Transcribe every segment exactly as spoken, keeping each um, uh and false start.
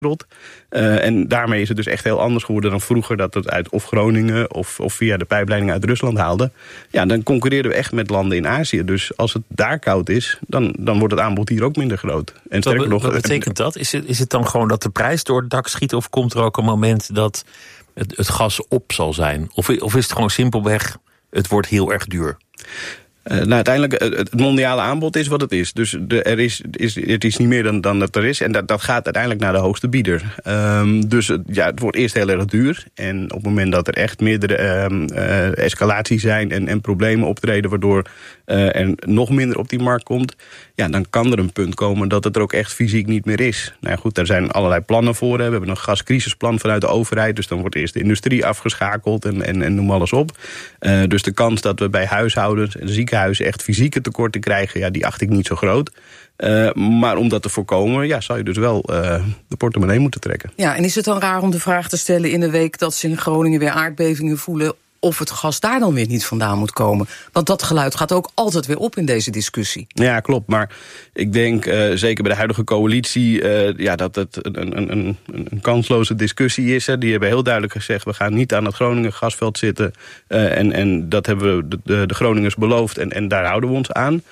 Uh, en daarmee is het dus echt heel anders geworden dan vroeger, dat het uit of Groningen of, of via de pijpleidingen uit Rusland haalde. Ja, dan concurreren we echt met landen in Azië. Dus als het daar koud is, dan, dan wordt het aanbod hier ook minder groot. En wat, nog, wat betekent dat? Is het, is het dan gewoon dat de prijs door het dak schiet, of komt er ook een moment dat het, het gas op zal zijn? Of, of is het gewoon simpelweg, het wordt heel erg duur? Uh, nou, uiteindelijk, uh, het mondiale aanbod is wat het is. Dus de, er is, is, het is niet meer dan, dan dat er is. En dat, dat gaat uiteindelijk naar de hoogste bieder. Um, dus uh, ja, het wordt eerst heel erg duur. En op het moment dat er echt meerdere um, uh, escalaties zijn en, en problemen optreden, waardoor uh, er nog minder op die markt komt, ja, dan kan er een punt komen dat het er ook echt fysiek niet meer is. Nou goed, daar zijn allerlei plannen voor. Hè. We hebben een gascrisisplan vanuit de overheid. Dus dan wordt eerst de industrie afgeschakeld en, en, en noem alles op. Uh, dus de kans dat we bij huishoudens en ziekenhuizen echt fysieke tekorten krijgen, ja, die acht ik niet zo groot. Uh, maar om dat te voorkomen, ja, zou je dus wel uh, de portemonnee moeten trekken. Ja, en is het dan raar om de vraag te stellen in de week dat ze in Groningen weer aardbevingen voelen, of het gas daar dan weer niet vandaan moet komen? Want dat geluid gaat ook altijd weer op in deze discussie. Ja, klopt. Maar ik denk, uh, zeker bij de huidige coalitie, uh, ja, dat het een, een, een, een kansloze discussie is. Hè. Die hebben heel duidelijk gezegd, we gaan niet aan het Groningen gasveld zitten. Uh, en, en dat hebben we de, de, de Groningers beloofd en, en daar houden we ons aan.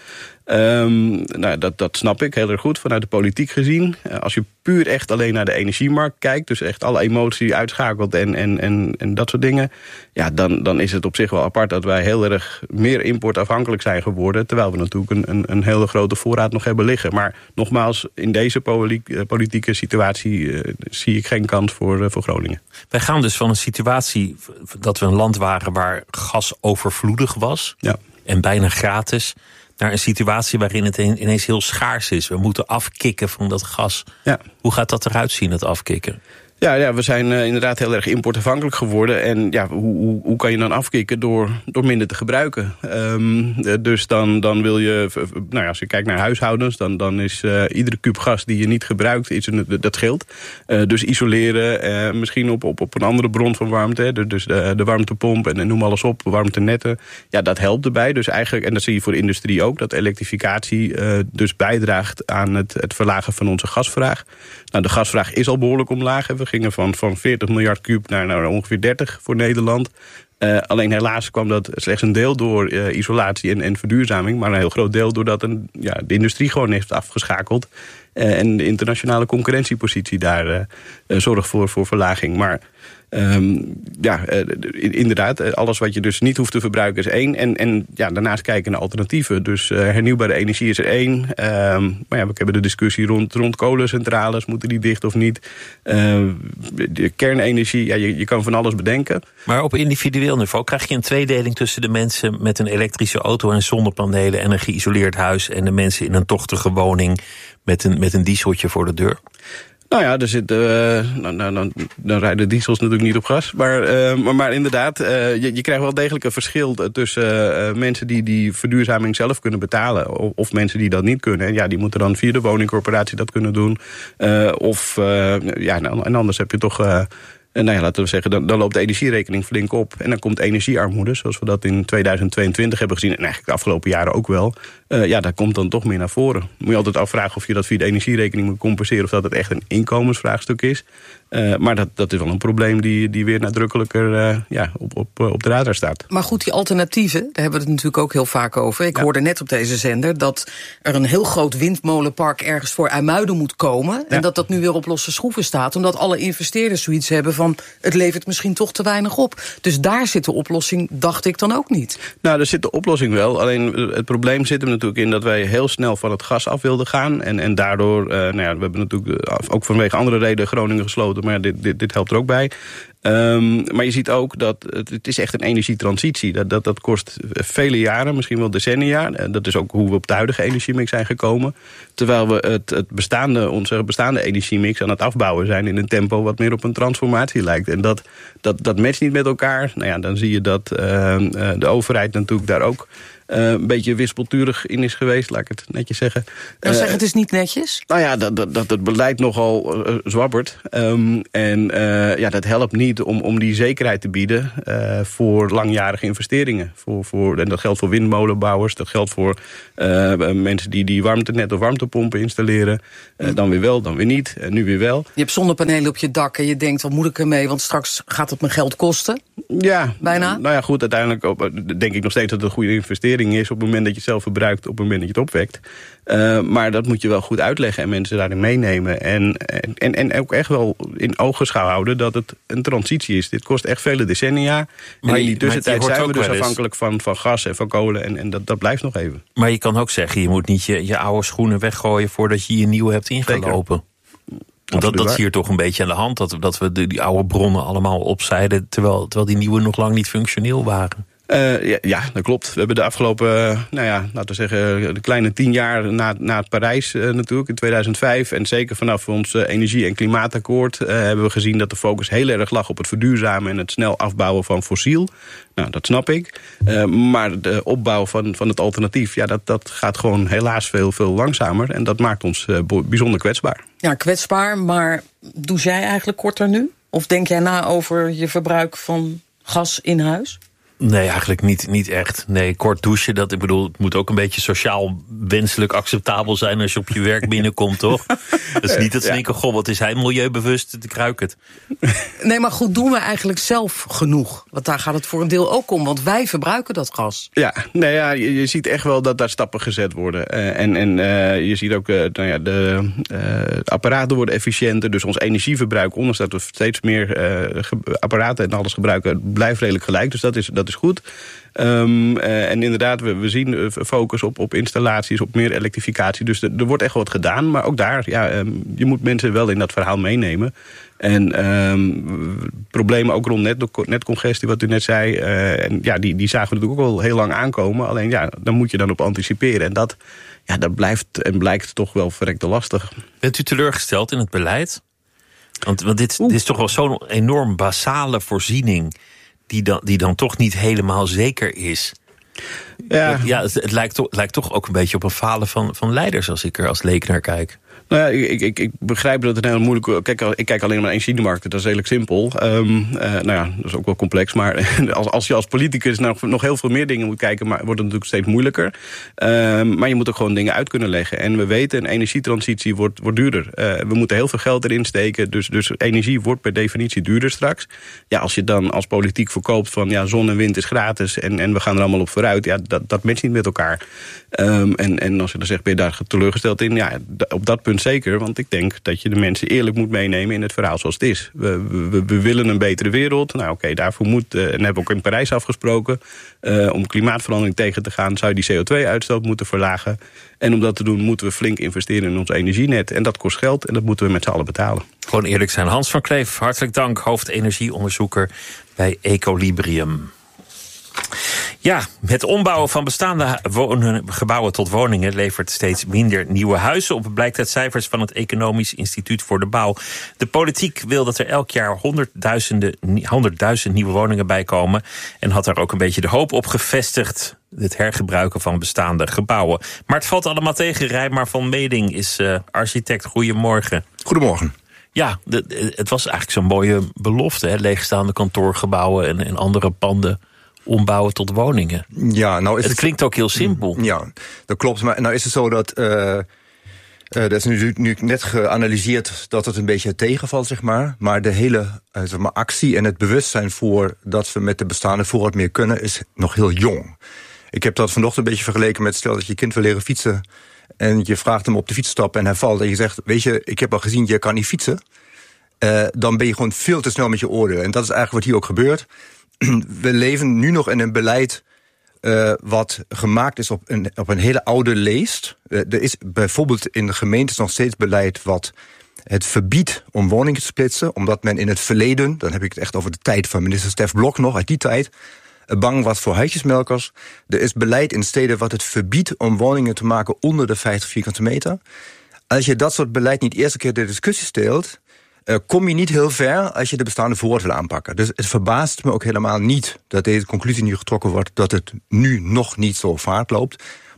Um, nou, dat, dat snap ik heel erg goed vanuit de politiek gezien. Uh, als je puur echt alleen naar de energiemarkt kijkt, dus echt alle emotie uitschakelt en, en, en, en dat soort dingen, ja, dan, dan is het op zich wel apart dat wij heel erg meer importafhankelijk zijn geworden, terwijl we natuurlijk een, een, een hele grote voorraad nog hebben liggen. Maar nogmaals, in deze politieke situatie uh, zie ik geen kans voor, uh, voor Groningen. Wij gaan dus van een situatie dat we een land waren waar gas overvloedig was, ja, en bijna gratis, naar een situatie waarin het ineens heel schaars is. We moeten afkicken van dat gas. Ja. Hoe gaat dat eruit zien, het afkicken? Ja, ja, we zijn uh, inderdaad heel erg importafhankelijk geworden. En ja, hoe, hoe, hoe kan je dan afkicken? Door, door minder te gebruiken. Um, dus dan, dan wil je, nou ja, als je kijkt naar huishoudens, dan, dan is uh, iedere kuub gas die je niet gebruikt, is een, dat scheelt. Uh, dus isoleren, uh, misschien op, op, op een andere bron van warmte. Hè, dus de, de warmtepomp en noem alles op, warmtenetten. Ja, dat helpt erbij. Dus eigenlijk, en dat zie je voor de industrie ook, dat elektrificatie uh, dus bijdraagt aan het, het verlagen van onze gasvraag. Nou, de gasvraag is al behoorlijk omlaag. We gingen van, van veertig miljard kuub naar, naar ongeveer dertig voor Nederland. Uh, alleen helaas kwam dat slechts een deel door uh, isolatie en, en verduurzaming, maar een heel groot deel doordat een, ja, de industrie gewoon heeft afgeschakeld. Uh, en de internationale concurrentiepositie daar uh, uh, zorgt voor, voor verlaging. Maar Um, ja, uh, inderdaad, alles wat je dus niet hoeft te verbruiken is één. En, en ja, daarnaast kijken naar alternatieven. Dus uh, hernieuwbare energie is er één. Um, maar ja, we hebben de discussie rond, rond kolencentrales. Moeten die dicht of niet? Uh, de kernenergie, ja, je, je kan van alles bedenken. Maar op individueel niveau krijg je een tweedeling tussen de mensen met een elektrische auto en zonnepanelen en een geïsoleerd huis en de mensen in een tochtige woning met een, met een dieseltje voor de deur? Nou ja, er zit, uh, nou, nou, dan, dan rijden diesels natuurlijk niet op gas. Maar, uh, maar, maar inderdaad, uh, je, je krijgt wel degelijk een verschil tussen uh, mensen die die verduurzaming zelf kunnen betalen. Of, of mensen die dat niet kunnen. En ja, die moeten dan via de woningcorporatie dat kunnen doen. Uh, of, uh, ja, nou, en anders heb je toch, Uh, En nou ja, laten we zeggen, dan, dan loopt de energierekening flink op. En dan komt energiearmoede, zoals we dat in tweeduizend tweeëntwintig hebben gezien. En eigenlijk de afgelopen jaren ook wel. Uh, ja, daar komt dan toch meer naar voren. Moet je altijd afvragen of je dat via de energierekening moet compenseren, of dat het echt een inkomensvraagstuk is. Uh, maar dat, dat is wel een probleem die, die weer nadrukkelijker uh, ja, op, op, op de radar staat. Maar goed, die alternatieven, daar hebben we het natuurlijk ook heel vaak over. Ik ja. hoorde net op deze zender dat er een heel groot windmolenpark ergens voor IJmuiden moet komen. Ja. En dat dat nu weer op losse schroeven staat. Omdat alle investeerders zoiets hebben van, het levert misschien toch te weinig op. Dus daar zit de oplossing, dacht ik dan ook niet. Nou, daar zit de oplossing wel. Alleen het probleem zit er natuurlijk in dat wij heel snel van het gas af wilden gaan. En, en daardoor, uh, nou ja, we hebben natuurlijk ook vanwege andere redenen Groningen gesloten. Maar ja, dit, dit, dit helpt er ook bij. Um, maar je ziet ook dat het, het is echt een energietransitie. Dat, dat, dat kost vele jaren, misschien wel decennia. Dat is ook hoe we op de huidige energiemix zijn gekomen. Terwijl we het, het bestaande, onze bestaande energiemix aan het afbouwen zijn in een tempo wat meer op een transformatie lijkt. En dat, dat, dat matcht niet met elkaar. Nou ja, dan zie je dat uh, de overheid natuurlijk daar ook Uh, een beetje wispelturig in is geweest, laat ik het netjes zeggen. Dan uh, zeg het is niet netjes? Nou ja, dat, dat, dat het beleid nogal uh, zwabbert. Um, en uh, ja, dat helpt niet niet om, om die zekerheid te bieden uh, voor langjarige investeringen. Voor, voor, en dat geldt voor windmolenbouwers, dat geldt voor uh, mensen die, die warmtenet of warmtepompen installeren. Uh, dan weer wel, dan weer niet, en nu weer wel. Je hebt zonnepanelen op je dak en je denkt, wat moet ik ermee? Want straks gaat het me geld kosten. Ja, bijna. Nou ja, goed, uiteindelijk denk ik nog steeds dat het een goede investering is op het moment dat je het zelf verbruikt, op het moment dat je het opwekt. Uh, maar dat moet je wel goed uitleggen en mensen daarin meenemen. En, en, en ook echt wel in ogenschouw houden dat het een transitie is. Dit kost echt vele decennia. Maar en in die tussentijd zijn we dus afhankelijk van, van gas en van kolen. En, en dat, dat blijft nog even. Maar je kan ook zeggen, je moet niet je, je oude schoenen weggooien voordat je je nieuwe hebt ingelopen. Want dat, dat is hier toch een beetje aan de hand. Dat, dat we de, die oude bronnen allemaal opzeiden, terwijl, terwijl die nieuwe nog lang niet functioneel waren. Uh, ja, ja, dat klopt. We hebben de afgelopen, uh, nou ja, laten we zeggen, de kleine tien jaar na, na het Parijs uh, natuurlijk, in tweeduizend vijf. En zeker vanaf ons uh, energie- en klimaatakkoord uh, hebben we gezien dat de focus heel erg lag op het verduurzamen en het snel afbouwen van fossiel. Nou, dat snap ik. Uh, maar de opbouw van, van het alternatief, ja, dat, dat gaat gewoon helaas veel, veel langzamer. En dat maakt ons uh, bijzonder kwetsbaar. Ja, kwetsbaar, maar douche jij eigenlijk korter nu? Of denk jij na over je verbruik van gas in huis? Nee, eigenlijk niet, niet echt. Nee, kort douchen, dat, ik bedoel, het moet ook een beetje sociaal wenselijk acceptabel zijn als je op je werk binnenkomt, toch? Dat is niet dat ze denken, goh, wat is hij milieubewust, ik ruik het. Nee, maar goed, doen we eigenlijk zelf genoeg? Want daar gaat het voor een deel ook om, want wij verbruiken dat gas. Ja, nou ja, je, je ziet echt wel dat daar stappen gezet worden. Uh, en en uh, je ziet ook, uh, nou ja, de uh, apparaten worden efficiënter, dus ons energieverbruik, ondanks dat we steeds meer uh, apparaten en alles gebruiken, blijft redelijk gelijk, dus dat is, dat is goed. Um, uh, en inderdaad, we, we zien uh, focus op, op installaties, op meer elektrificatie. Dus er, er wordt echt wat gedaan. Maar ook daar, ja, um, je moet mensen wel in dat verhaal meenemen. En um, problemen ook rond net, netcongestie, wat u net zei. Uh, en ja, die, die zagen we natuurlijk ook al heel lang aankomen. Alleen ja, dan moet je dan op anticiperen. En dat, ja, dat blijft en blijkt toch wel verrekte lastig. Bent u teleurgesteld in het beleid? Want, want dit, dit is toch wel zo'n enorm basale voorziening Die dan, die dan toch niet helemaal zeker is. Ja, ja het, het, lijkt toch, het lijkt toch ook een beetje op een falen van, van leiders als ik er als leek naar kijk. Nou ja, ik, ik, ik begrijp dat het heel moeilijk is. Kijk, ik kijk alleen maar naar energiemarkten, dat is redelijk simpel. Um, uh, nou ja, dat is ook wel complex. Maar als, als je als politicus nog, nog heel veel meer dingen moet kijken, maar wordt het natuurlijk steeds moeilijker. Um, maar je moet ook gewoon dingen uit kunnen leggen. En we weten, een energietransitie wordt, wordt duurder. Uh, we moeten heel veel geld erin steken. Dus, dus energie wordt per definitie duurder straks. Ja, als je dan als politiek verkoopt van ja, zon en wind is gratis en, en we gaan er allemaal op vooruit. Ja, dat, dat matcht niet met elkaar. Um, en, en als je dan zegt, ben je daar teleurgesteld in? Ja, op dat punt zeker, want ik denk dat je de mensen eerlijk moet meenemen in het verhaal zoals het is. We, we, we willen een betere wereld. Nou oké, okay, daarvoor moet, uh, en hebben we ook in Parijs afgesproken, uh, om klimaatverandering tegen te gaan, zou je die C O twee uitstoot moeten verlagen. En om dat te doen moeten we flink investeren in ons energienet. En dat kost geld en dat moeten we met z'n allen betalen. Gewoon eerlijk zijn. Hans van Kleef, hartelijk dank, hoofdenergieonderzoeker bij Ecolibrium. Ja, het ombouwen van bestaande wonen, gebouwen tot woningen levert steeds minder nieuwe huizen op. Blijkt uit cijfers van het Economisch Instituut voor de Bouw. De politiek wil dat er elk jaar honderdduizend nieuwe woningen bijkomen en had daar ook een beetje de hoop op gevestigd, het hergebruiken van bestaande gebouwen. Maar het valt allemaal tegen. Rijmar van Meding is uh, architect. Goedemorgen. Goedemorgen. Ja, de, het was eigenlijk zo'n mooie belofte, hè? Leegstaande kantoorgebouwen en, en andere panden ombouwen tot woningen. Ja, nou is het, het klinkt ook heel simpel. Ja, dat klopt. Maar nou is het zo dat Uh, uh, dat is nu, nu net geanalyseerd dat het een beetje tegenvalt, zeg maar. Maar de hele uh, zeg maar, actie en het bewustzijn voor dat we met de bestaande voorraad meer kunnen, is nog heel jong. Ik heb dat vanochtend een beetje vergeleken met, stel dat je kind wil leren fietsen en je vraagt hem op de fiets te stappen en hij valt en je zegt, weet je, ik heb al gezien, je kan niet fietsen. Uh, dan ben je gewoon veel te snel met je oordeel. En dat is eigenlijk wat hier ook gebeurt. We leven nu nog in een beleid uh, wat gemaakt is op een, op een hele oude leest. Uh, er is bijvoorbeeld in de gemeentes nog steeds beleid wat het verbiedt om woningen te splitsen, omdat men in het verleden, dan heb ik het echt over de tijd van minister Stef Blok nog, uit die tijd, bang was voor huisjesmelkers. Er is beleid in steden wat het verbiedt om woningen te maken onder de vijftig vierkante meter. Als je dat soort beleid niet eerste keer de discussie steelt, Uh, kom je niet heel ver als je de bestaande voorraad wil aanpakken. Dus het verbaast me ook helemaal niet dat deze conclusie nu getrokken wordt, dat het nu nog niet zo vaart loopt.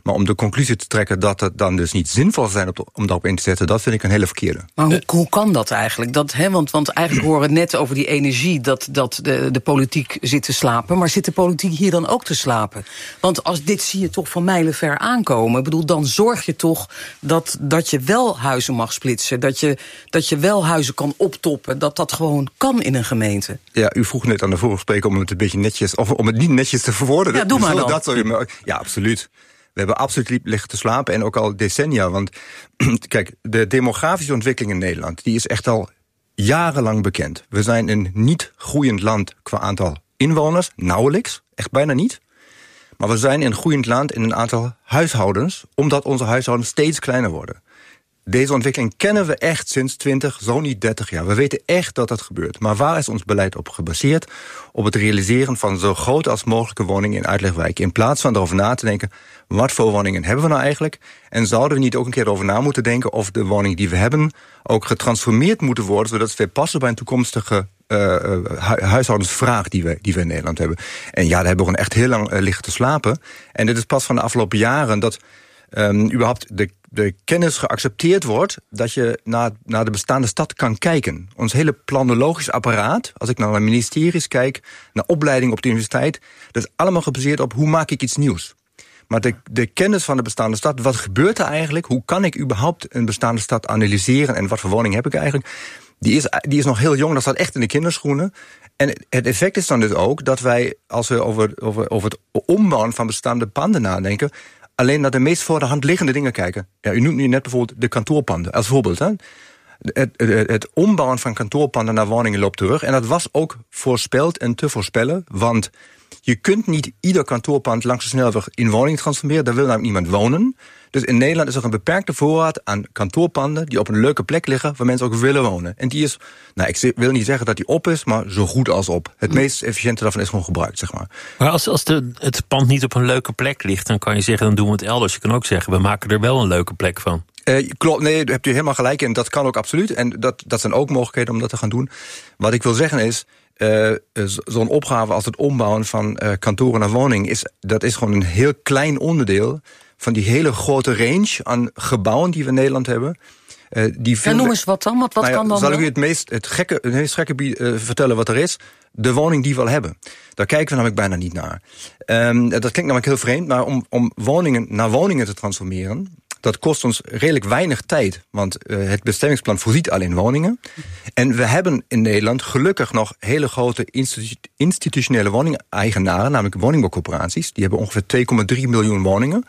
Maar om de conclusie te trekken dat het dan dus niet zinvol is om daarop in te zetten, dat vind ik een hele verkeerde. Maar hoe, hoe kan dat eigenlijk? Dat, hè, want, want eigenlijk horen we het net over die energie, dat, dat de, de politiek zit te slapen. Maar zit de politiek hier dan ook te slapen? Want als dit zie je toch van mijlenver aankomen. Ik bedoel, dan zorg je toch dat, dat je wel huizen mag splitsen. Dat je, dat je wel huizen kan optoppen. Dat dat gewoon kan in een gemeente. Ja, u vroeg net aan de vorige spreker om het een beetje netjes, of om het niet netjes te verwoorden. Ja, doe maar dan. Dat je, ja, absoluut. We hebben absoluut liggen te slapen en ook al decennia. Want kijk, de demografische ontwikkeling in Nederland, die is echt al jarenlang bekend. We zijn een niet groeiend land qua aantal inwoners, nauwelijks, echt bijna niet. Maar we zijn een groeiend land in een aantal huishoudens, omdat onze huishoudens steeds kleiner worden. Deze ontwikkeling kennen we echt sinds twintig, zo niet dertig jaar. We weten echt dat dat gebeurt. Maar waar is ons beleid op gebaseerd? Op het realiseren van zo groot als mogelijke woningen in uitlegwijken. In plaats van erover na te denken, wat voor woningen hebben we nou eigenlijk? En zouden we niet ook een keer erover na moeten denken of de woningen die we hebben ook getransformeerd moeten worden, zodat ze weer passen bij een toekomstige uh, hu- huishoudensvraag die we, die we in Nederland hebben. En ja, daar hebben we gewoon echt heel lang uh, liggen te slapen. En dit is pas van de afgelopen jaren dat um, überhaupt de de kennis geaccepteerd wordt dat je naar, naar de bestaande stad kan kijken. Ons hele planologisch apparaat, als ik naar mijn ministeries kijk, naar opleiding op de universiteit, dat is allemaal gebaseerd op hoe maak ik iets nieuws. Maar de, de kennis van de bestaande stad, wat gebeurt er eigenlijk? Hoe kan ik überhaupt een bestaande stad analyseren en wat voor woning heb ik eigenlijk? Die is, die is nog heel jong, dat staat echt in de kinderschoenen. En het effect is dan dus ook dat wij, als we over, over, over het ombouwen van bestaande panden nadenken, alleen naar de meest voor de hand liggende dingen kijken. Ja, u noemt nu net bijvoorbeeld de kantoorpanden als voorbeeld. Hè? Het, het, het ombouwen van kantoorpanden naar woningen loopt terug. En dat was ook voorspeld en te voorspellen. Want je kunt niet ieder kantoorpand langs de snelweg in woningen transformeren. Daar wil namelijk niemand wonen. Dus in Nederland is er een beperkte voorraad aan kantoorpanden die op een leuke plek liggen waar mensen ook willen wonen. En die is, nou, ik wil niet zeggen dat die op is, maar zo goed als op. Het meest efficiënte daarvan is gewoon gebruikt, zeg maar. Maar als, als de, het pand niet op een leuke plek ligt, dan kan je zeggen, dan doen we het elders. Je kan ook zeggen, we maken er wel een leuke plek van. Uh, klopt, nee, daar hebt u helemaal gelijk in. Dat kan ook absoluut. En dat, dat zijn ook mogelijkheden om dat te gaan doen. Wat ik wil zeggen is, Uh, zo'n opgave als het ombouwen van uh, kantoren naar woning, is, dat is gewoon een heel klein onderdeel van die hele grote range aan gebouwen die we in Nederland hebben. Uh, die ja, noem eens wat dan, wat, wat nou ja, kan dan zal wel? ik u het meest, het gekke, het meest gekke uh, vertellen wat er is? De woning die we al hebben. Daar kijken we namelijk bijna niet naar. Um, dat klinkt namelijk heel vreemd, maar om, om woningen naar woningen te transformeren, dat kost ons redelijk weinig tijd, want uh, het bestemmingsplan voorziet al in woningen. En we hebben in Nederland gelukkig nog hele grote institu- institutionele woningeigenaren, namelijk woningbouwcorporaties. Die hebben ongeveer twee komma drie miljoen woningen.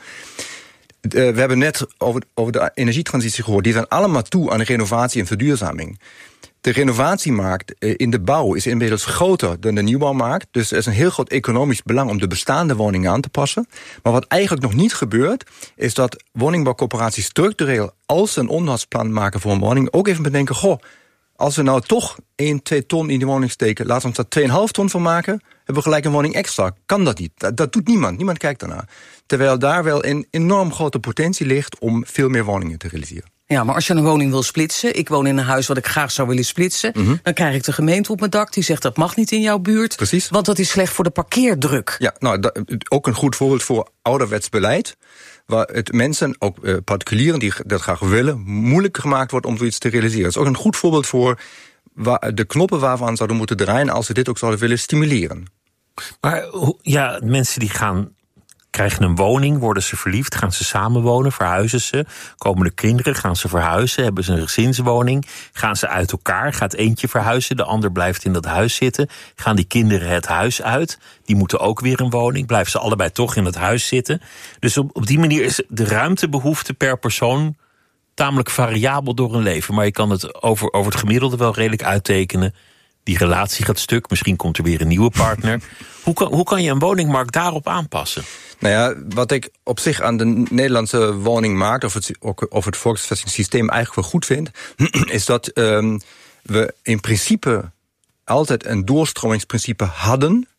Uh, we hebben net over, over de energietransitie gehoord. Die zijn allemaal toe aan renovatie en verduurzaming. De renovatiemarkt in de bouw is inmiddels groter dan de nieuwbouwmarkt. Dus er is een heel groot economisch belang om de bestaande woningen aan te passen. Maar wat eigenlijk nog niet gebeurt, is dat woningbouwcorporaties structureel, als ze een onderhoudsplan maken voor een woning, ook even bedenken, goh, als we nou toch één, twee ton in die woning steken, laten we ons daar twee komma vijf ton van maken, hebben we gelijk een woning extra. Kan dat niet? Dat, dat doet niemand. Niemand kijkt daarnaar. Terwijl daar wel een enorm grote potentie ligt om veel meer woningen te realiseren. Ja, maar als je een woning wil splitsen, ik woon in een huis wat ik graag zou willen splitsen, mm-hmm. dan krijg ik de gemeente op mijn dak die zegt dat mag niet in jouw buurt. Precies. Want dat is slecht voor de parkeerdruk. Ja, nou, dat, ook een goed voorbeeld voor ouderwets beleid, waar het mensen, ook uh, particulieren die dat graag willen, moeilijk gemaakt wordt om zoiets te realiseren. Het is ook een goed voorbeeld voor waar, de knoppen waarvan we zouden moeten draaien als we dit ook zouden willen stimuleren. Maar ja, mensen die gaan, krijgen een woning, worden ze verliefd, gaan ze samenwonen, verhuizen ze, komen er kinderen, gaan ze verhuizen, hebben ze een gezinswoning, gaan ze uit elkaar, gaat eentje verhuizen, de ander blijft in dat huis zitten, gaan die kinderen het huis uit, die moeten ook weer een woning, blijven ze allebei toch in het huis zitten. Dus op, op die manier is de ruimtebehoefte per persoon tamelijk variabel door een leven, maar je kan het over, over het gemiddelde wel redelijk uittekenen. Die relatie gaat stuk, misschien komt er weer een nieuwe partner. Hoe kan, hoe kan je een woningmarkt daarop aanpassen? Nou ja, wat ik op zich aan de Nederlandse woningmarkt of het, of het volksvestigingssysteem eigenlijk wel goed vind, is dat um, we in principe altijd een doorstromingsprincipe hadden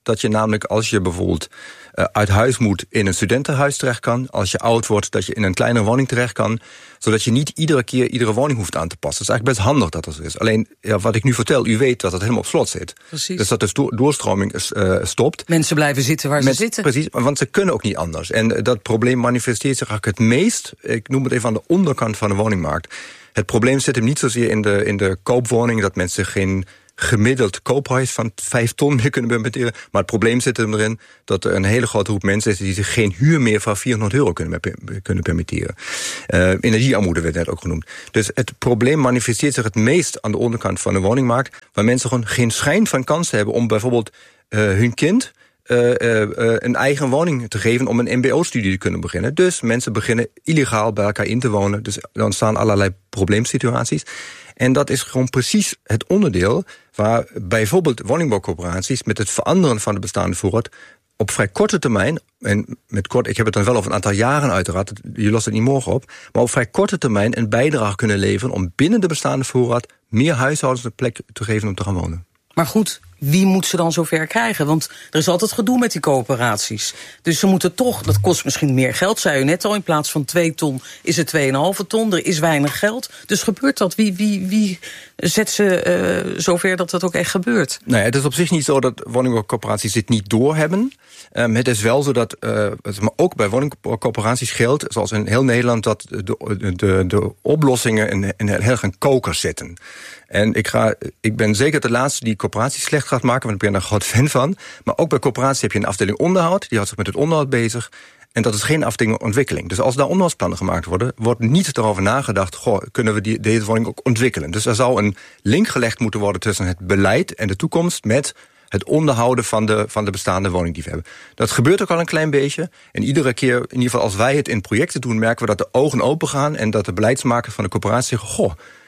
dat je namelijk als je bijvoorbeeld uh, uit huis moet in een studentenhuis terecht kan, als je oud wordt dat je in een kleinere woning terecht kan, zodat je niet iedere keer iedere woning hoeft aan te passen. Het is eigenlijk best handig dat dat zo is. Alleen ja, wat ik nu vertel, u weet dat het helemaal op slot zit. Precies. Dus dat de sto- doorstroming uh, stopt. Mensen blijven zitten waar ze Met, zitten. Precies, want ze kunnen ook niet anders. En uh, dat probleem manifesteert zich eigenlijk het meest, ik noem het even aan de onderkant van de woningmarkt. Het probleem zit hem niet zozeer in de, in de koopwoning, dat mensen geen gemiddeld koopprijs van vijf ton meer kunnen permitteren. Maar het probleem zit hem erin dat er een hele grote groep mensen is die zich geen huur meer van vierhonderd euro kunnen, kunnen permitteren. Uh, energiearmoede werd net ook genoemd. Dus het probleem manifesteert zich het meest aan de onderkant van de woningmarkt, waar mensen gewoon geen schijn van kans hebben om bijvoorbeeld uh, hun kind Uh, uh, uh, een eigen woning te geven om een M B O-studie te kunnen beginnen. Dus mensen beginnen illegaal bij elkaar in te wonen. Dus er ontstaan allerlei probleemsituaties. En dat is gewoon precies het onderdeel waar bijvoorbeeld woningbouwcorporaties met het veranderen van de bestaande voorraad op vrij korte termijn, en met kort, ik heb het dan wel over een aantal jaren uiteraard, je lost het niet morgen op, maar op vrij korte termijn een bijdrage kunnen leveren om binnen de bestaande voorraad meer huishoudens een plek te geven om te gaan wonen. Maar goed, wie moet ze dan zover krijgen? Want er is altijd gedoe met die coöperaties. Dus ze moeten toch, dat kost misschien meer geld, zei u net al, in plaats van twee ton is het twee komma vijf ton. Er is weinig geld. Dus gebeurt dat? Wie, wie, wie zet ze uh, zover dat dat ook echt gebeurt? Nou ja, het is op zich niet zo dat woningbouwcorporaties dit niet doorhebben. Um, het is wel zo dat, uh, maar ook bij woningcorporaties geldt, zoals in heel Nederland, dat de, de, de oplossingen in, in heel erg een koker zitten. En ik, ga, ik ben zeker de laatste die coöperaties slecht gaat maken, want ik ben daar een groot fan van. Maar ook bij coöperaties heb je een afdeling onderhoud, die houdt zich met het onderhoud bezig. En dat is geen afdeling ontwikkeling. Dus als daar onderhoudsplannen gemaakt worden, wordt niet erover nagedacht, goh, kunnen we die, deze woning ook ontwikkelen. Dus er zou een link gelegd moeten worden tussen het beleid en de toekomst met het onderhouden van de, van de bestaande woning die we hebben. Dat gebeurt ook al een klein beetje. En iedere keer, in ieder geval als wij het in projecten doen, merken we dat de ogen open gaan en dat de beleidsmakers van de coöperatie zeggen, goh,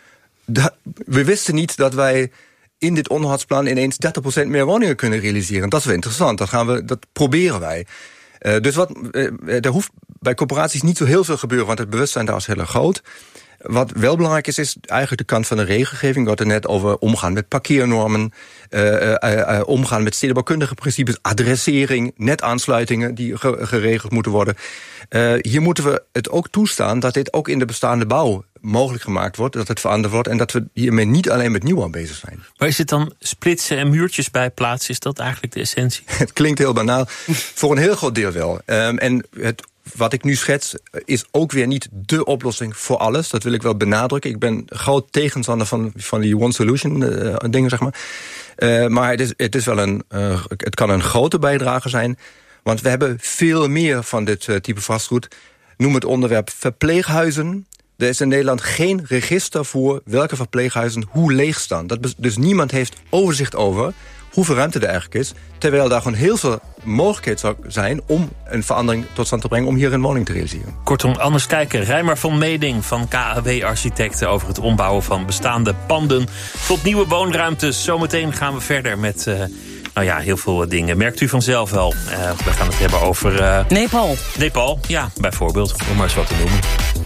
da, we wisten niet dat wij in dit onderhoudsplan ineens dertig procent meer woningen kunnen realiseren. Dat is wel interessant. Dat, gaan we, dat proberen wij. Uh, dus wat, uh, er hoeft bij corporaties niet zo heel veel gebeuren, want het bewustzijn daar is heel erg groot. Wat wel belangrijk is, is eigenlijk de kant van de regelgeving. We hadden het net over omgaan met parkeernormen, uh, uh, uh, omgaan met stedenbouwkundige principes, adressering, netaansluitingen die ge- geregeld moeten worden. Uh, hier moeten we het ook toestaan dat dit ook in de bestaande bouw mogelijk gemaakt wordt, dat het veranderd wordt en dat we hiermee niet alleen met nieuwbouw bezig zijn. Maar is het dan splitsen en muurtjes bij plaatsen? Is dat eigenlijk de essentie? Het klinkt heel banaal. Voor een heel groot deel wel. Um, en het Wat ik nu schets is ook weer niet dé oplossing voor alles. Dat wil ik wel benadrukken. Ik ben groot tegenstander van, van die one solution uh, dingen, zeg maar. Uh, maar het is, het is wel een, uh, het kan een grote bijdrage zijn. Want we hebben veel meer van dit uh, type vastgoed. Noem het onderwerp verpleeghuizen. Er is in Nederland geen register voor welke verpleeghuizen hoe leeg staan. Dat, dus niemand heeft overzicht over hoeveel ruimte er eigenlijk is, terwijl daar gewoon heel veel mogelijkheid zou zijn om een verandering tot stand te brengen om hier een woning te realiseren. Kortom, anders kijken. Rijmer van Meeding van K A W Architecten over het ombouwen van bestaande panden tot nieuwe woonruimtes. Zometeen gaan we verder met uh, nou ja, heel veel dingen. Merkt u vanzelf wel. Uh, we gaan het hebben over Uh, Nepal. Nepal, ja, bijvoorbeeld, om maar eens wat te noemen.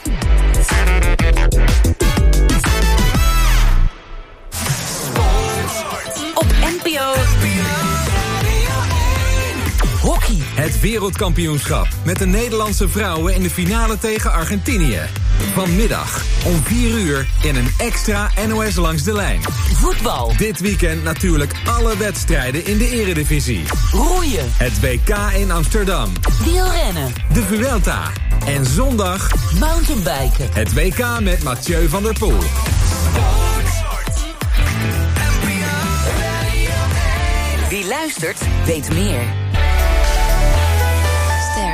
Op N P O Hockey. Het wereldkampioenschap met de Nederlandse vrouwen in de finale tegen Argentinië. Vanmiddag om vier uur in een extra N O S Langs de Lijn. Voetbal. Dit weekend natuurlijk alle wedstrijden in de eredivisie. Roeien. Het W K in Amsterdam. Wielrennen. De Vuelta. En zondag mountainbiken. Het W K met Mathieu van der Poel. Wie luistert, weet meer. Ster.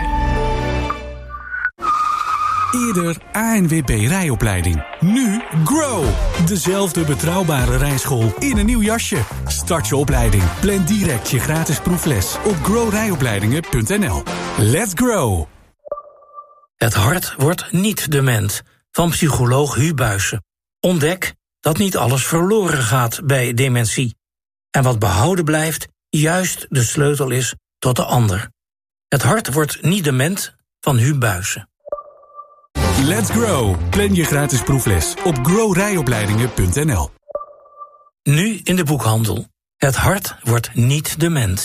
Eerder A N W B rijopleiding. Nu Grow. Dezelfde betrouwbare rijschool in een nieuw jasje. Start je opleiding. Plan direct je gratis proefles op grow rijopleidingen punt n l. Let's grow. Het hart wordt niet dement. Van psycholoog Hu Buijsen. Ontdek dat niet alles verloren gaat bij dementie. En wat behouden blijft, juist de sleutel is tot de ander. Het hart wordt niet dement van Hu Buijsen. Let's grow. Plan je gratis proefles op grow rijopleidingen punt n l. Nu in de boekhandel. Het hart wordt niet dement.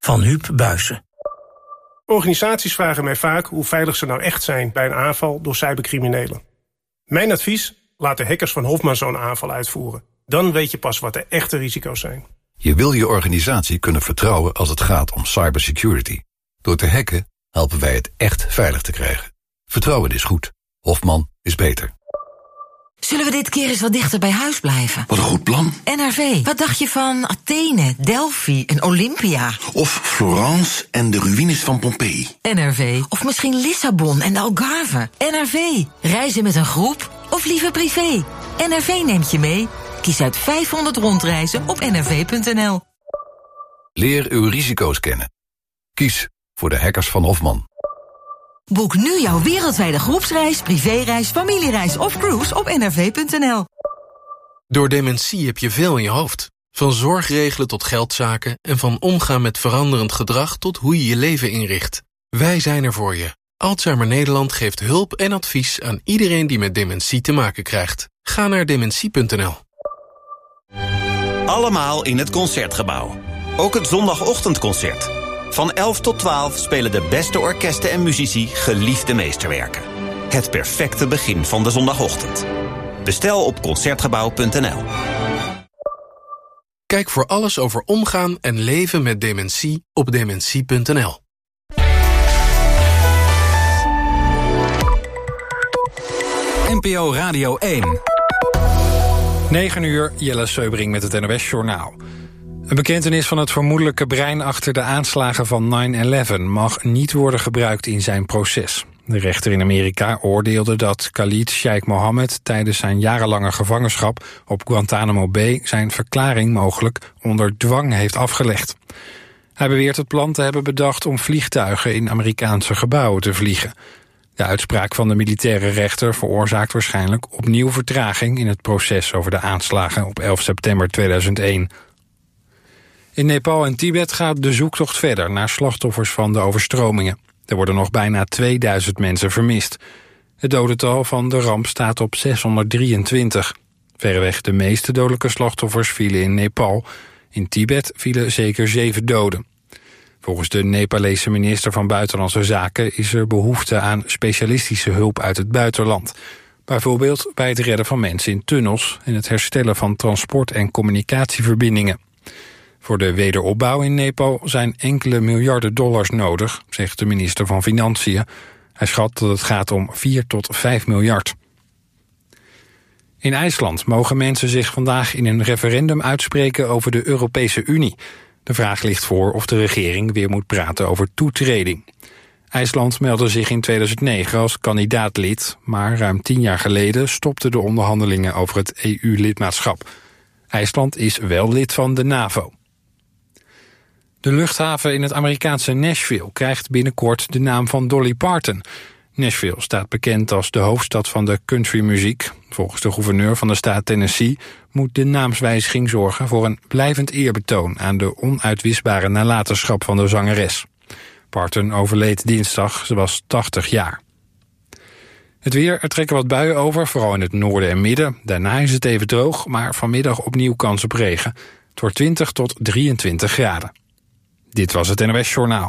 van Huub Buijsen. Organisaties vragen mij vaak hoe veilig ze nou echt zijn bij een aanval door cybercriminelen. Mijn advies: laat de hackers van Hofman zo'n aanval uitvoeren. Dan weet je pas wat de echte risico's zijn. Je wil je organisatie kunnen vertrouwen als het gaat om cybersecurity. Door te hacken helpen wij het echt veilig te krijgen. Vertrouwen is goed. Hofman is beter. Zullen we dit keer eens wat dichter bij huis blijven? Wat een goed plan. N R V, wat dacht je van Athene, Delphi en Olympia? Of Florence en de ruïnes van Pompeii. N R V, of misschien Lissabon en de Algarve. N R V, reizen met een groep of liever privé? N R V neemt je mee. Kies uit vijfhonderd rondreizen op n r v punt n l. Leer uw risico's kennen. Kies voor de hackers van Hofman. Boek nu jouw wereldwijde groepsreis, privéreis, familiereis of cruise op n r v punt n l. Door dementie heb je veel in je hoofd. Van zorgregelen tot geldzaken en van omgaan met veranderend gedrag tot hoe je je leven inricht. Wij zijn er voor je. Alzheimer Nederland geeft hulp en advies aan iedereen die met dementie te maken krijgt. Ga naar dementie punt n l. Allemaal in het Concertgebouw. Ook het zondagochtendconcert. Van elf tot twaalf spelen de beste orkesten en muzici geliefde meesterwerken. Het perfecte begin van de zondagochtend. Bestel op concertgebouw punt n l. Kijk voor alles over omgaan en leven met dementie op dementie punt n l. N P O Radio één. negen uur, Jelle Seubring met het N O S-journaal. Een bekentenis van het vermoedelijke brein achter de aanslagen van nine eleven mag niet worden gebruikt in zijn proces. De rechter in Amerika oordeelde dat Khalid Sheikh Mohammed tijdens zijn jarenlange gevangenschap op Guantanamo Bay zijn verklaring mogelijk onder dwang heeft afgelegd. Hij beweert het plan te hebben bedacht om vliegtuigen in Amerikaanse gebouwen te vliegen. De uitspraak van de militaire rechter veroorzaakt waarschijnlijk opnieuw vertraging in het proces over de aanslagen op elf september tweeduizend één. In Nepal en Tibet gaat de zoektocht verder naar slachtoffers van de overstromingen. Er worden nog bijna tweeduizend mensen vermist. Het dodental van de ramp staat op zeshonderddrieëntwintig. Verreweg de meeste dodelijke slachtoffers vielen in Nepal. In Tibet vielen zeker zeven doden. Volgens de Nepalese minister van Buitenlandse Zaken is er behoefte aan specialistische hulp uit het buitenland. Bijvoorbeeld bij het redden van mensen in tunnels en het herstellen van transport- en communicatieverbindingen. Voor de wederopbouw in Nepal zijn enkele miljarden dollars nodig, zegt de minister van Financiën. Hij schat dat het gaat om vier tot vijf miljard. In IJsland mogen mensen zich vandaag in een referendum uitspreken over de Europese Unie. De vraag ligt voor of de regering weer moet praten over toetreding. IJsland meldde zich in tweeduizend negen als kandidaatlid, maar ruim tien jaar geleden stopten de onderhandelingen over het E U-lidmaatschap. IJsland is wel lid van de NAVO. De luchthaven in het Amerikaanse Nashville krijgt binnenkort de naam van Dolly Parton. Nashville staat bekend als de hoofdstad van de countrymuziek. Volgens de gouverneur van de staat Tennessee moet de naamswijziging zorgen voor een blijvend eerbetoon aan de onuitwisbare nalatenschap van de zangeres. Parton overleed dinsdag, ze was tachtig jaar. Het weer, er trekken wat buien over, vooral in het noorden en midden. Daarna is het even droog, maar vanmiddag opnieuw kans op regen. Het wordt twintig tot drieëntwintig graden. Dit was het N O S-journaal.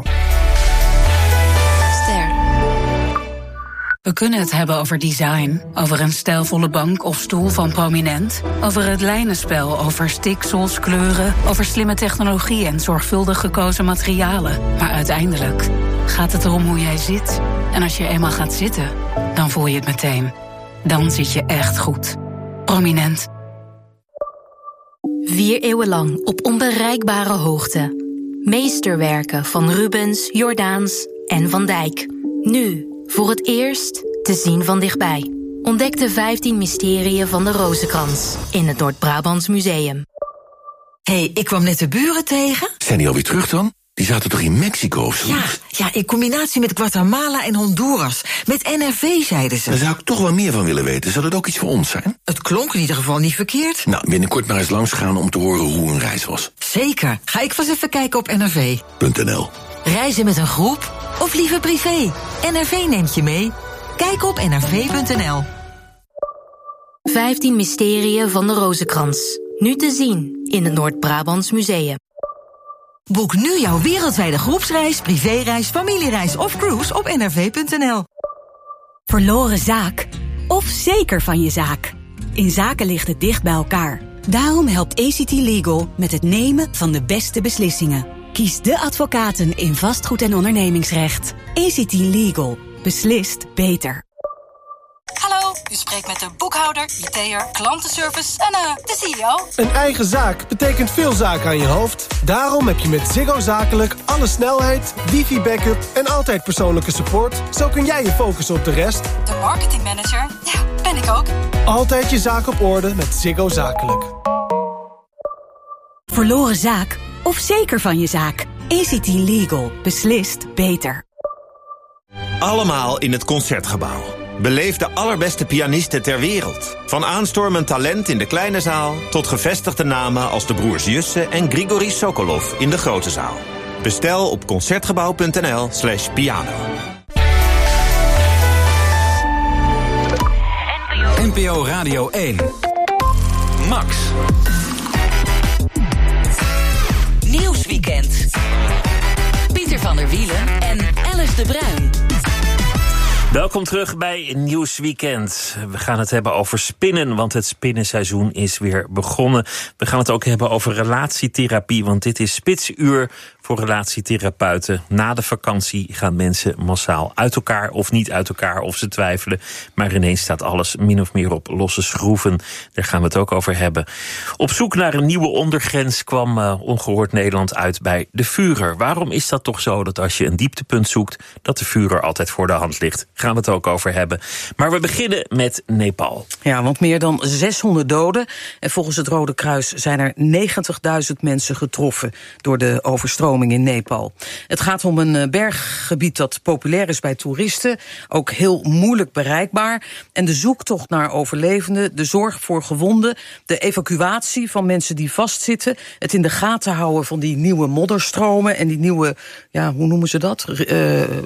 Ster. We kunnen het hebben over design, over een stijlvolle bank of stoel van Prominent, over het lijnenspel, over stiksels, kleuren, over slimme technologie en zorgvuldig gekozen materialen. Maar uiteindelijk gaat het erom hoe jij zit. En als je eenmaal gaat zitten, dan voel je het meteen. Dan zit je echt goed. Prominent. Vier eeuwen lang op onbereikbare hoogte. Meesterwerken van Rubens, Jordaens en Van Dijk. Nu, voor het eerst, te zien van dichtbij. Ontdek de vijftien mysterieën van de Rozenkrans in het Noord-Brabants Museum. Hé, hey, ik kwam net de buren tegen. Zijn die alweer terug dan? Die zaten toch in Mexico of zo? Ja, ja, in combinatie met Guatemala en Honduras. Met N R V, zeiden ze. Daar zou ik toch wel meer van willen weten. Zou dat ook iets voor ons zijn? Het klonk in ieder geval niet verkeerd. Nou, binnenkort maar eens langs gaan om te horen hoe hun reis was. Zeker. Ga ik vast even kijken op N R V. .nl. Reizen met een groep of liever privé? N R V neemt je mee. Kijk op n r v punt n l. vijftien mysterieën van de Rozenkrans. Nu te zien in het Noord-Brabants Museum. Boek nu jouw wereldwijde groepsreis, privéreis, familiereis of cruise op n r v punt n l. Verloren zaak of zeker van je zaak. In zaken ligt het dicht bij elkaar. Daarom helpt A C T Legal met het nemen van de beste beslissingen. Kies de advocaten in vastgoed- en ondernemingsrecht. A C T Legal. Beslist beter. Hallo, u spreekt met de boekhouder, I T'er, klantenservice en uh, de C E O. Een eigen zaak betekent veel zaken aan je hoofd. Daarom heb je met Ziggo Zakelijk alle snelheid, wifi-backup en altijd persoonlijke support. Zo kun jij je focussen op de rest. De marketingmanager, ja, ben ik ook. Altijd je zaak op orde met Ziggo Zakelijk. Verloren zaak of zeker van je zaak. A C T Legal. Beslist beter. Allemaal in het Concertgebouw. Beleef de allerbeste pianisten ter wereld. Van aanstormend talent in de kleine zaal tot gevestigde namen als de broers Jussen en Grigori Sokolov in de grote zaal. Bestel op concertgebouw punt n l slash piano. N P O Radio één. Max. Nieuwsweekend. Pieter van der Wielen en Alice de Bruin. Welkom terug bij Nieuwsweekend. We gaan het hebben over spinnen, want het spinnenseizoen is weer begonnen. We gaan het ook hebben over relatietherapie, want dit is spitsuur voor relatietherapeuten. Na de vakantie gaan mensen massaal uit elkaar of niet uit elkaar, of ze twijfelen. Maar ineens staat alles min of meer op losse schroeven. Daar gaan we het ook over hebben. Op zoek naar een nieuwe ondergrens kwam uh, Ongehoord Nederland uit bij de Führer. Waarom is dat toch zo dat als je een dieptepunt zoekt, dat de Führer altijd voor de hand ligt? Gaan we het ook over hebben. Maar we beginnen met Nepal. Ja, want meer dan zeshonderd doden. En volgens het Rode Kruis zijn er negentigduizend mensen getroffen door de overstroming in Nepal. Het gaat om een berggebied dat populair is bij toeristen. Ook heel moeilijk bereikbaar. En de zoektocht naar overlevenden, de zorg voor gewonden, de evacuatie van mensen die vastzitten, het in de gaten houden van die nieuwe modderstromen en die nieuwe, ja, hoe noemen ze dat? Uh, uh,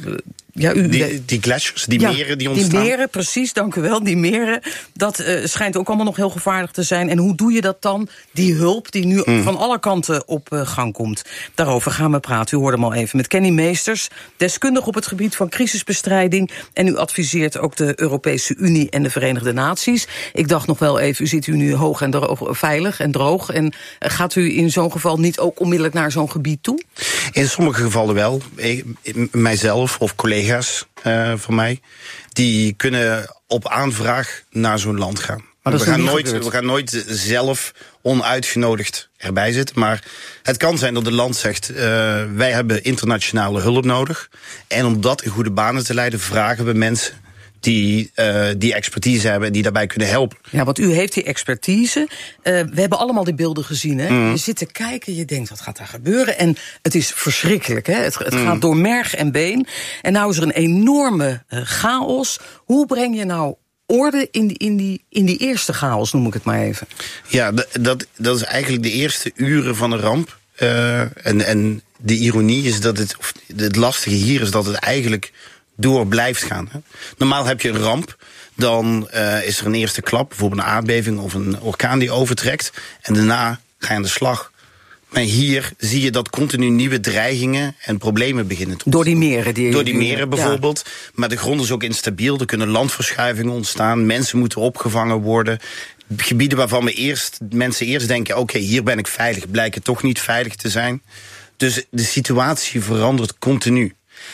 Ja, u, die, die glaciers, die ja, meren die ontstaan. Die meren, precies, dank u wel, die meren. Dat uh, schijnt ook allemaal nog heel gevaarlijk te zijn. En hoe doe je dat dan, die hulp die nu mm. van alle kanten op uh, gang komt? Daarover gaan we praten, u hoorde hem al even, met Kenny Meesters, deskundig op het gebied van crisisbestrijding. En u adviseert ook de Europese Unie en de Verenigde Naties. Ik dacht nog wel even, u zit u nu hoog en droog, veilig en droog. En uh, gaat u in zo'n geval niet ook onmiddellijk naar zo'n gebied toe? In sommige gevallen wel. Ik, mijzelf of collega's Uh, van mij, die kunnen op aanvraag naar zo'n land gaan. Maar we, gaan nooit, we gaan nooit zelf onuitgenodigd erbij zitten. Maar het kan zijn dat het land zegt, uh, wij hebben internationale hulp nodig. En om dat in goede banen te leiden, vragen we mensen die uh, die expertise hebben en die daarbij kunnen helpen. Ja, want u heeft die expertise. Uh, we hebben allemaal die beelden gezien. Hè? Mm. Je zit te kijken, je denkt, wat gaat daar gebeuren? En het is verschrikkelijk. Hè? Het, het mm. gaat door merg en been. En nou is er een enorme uh, chaos. Hoe breng je nou orde in die, in, die, in die eerste chaos, noem ik het maar even? Ja, dat, dat is eigenlijk de eerste uren van een ramp. Uh, en, en de ironie is dat het, of het lastige hier is dat het eigenlijk door blijft gaan. Hè. Normaal heb je een ramp, dan uh, is er een eerste klap, bijvoorbeeld een aardbeving of een orkaan die overtrekt. En daarna ga je aan de slag. Maar hier zie je dat continu nieuwe dreigingen en problemen beginnen te ontstaan. Door die meren? Die Door die meren bijvoorbeeld. Ja. Maar de grond is ook instabiel, er kunnen landverschuivingen ontstaan. Mensen moeten opgevangen worden. Gebieden waarvan we eerst, mensen eerst denken, oké, okay, hier ben ik veilig, blijken toch niet veilig te zijn. Dus de situatie verandert continu.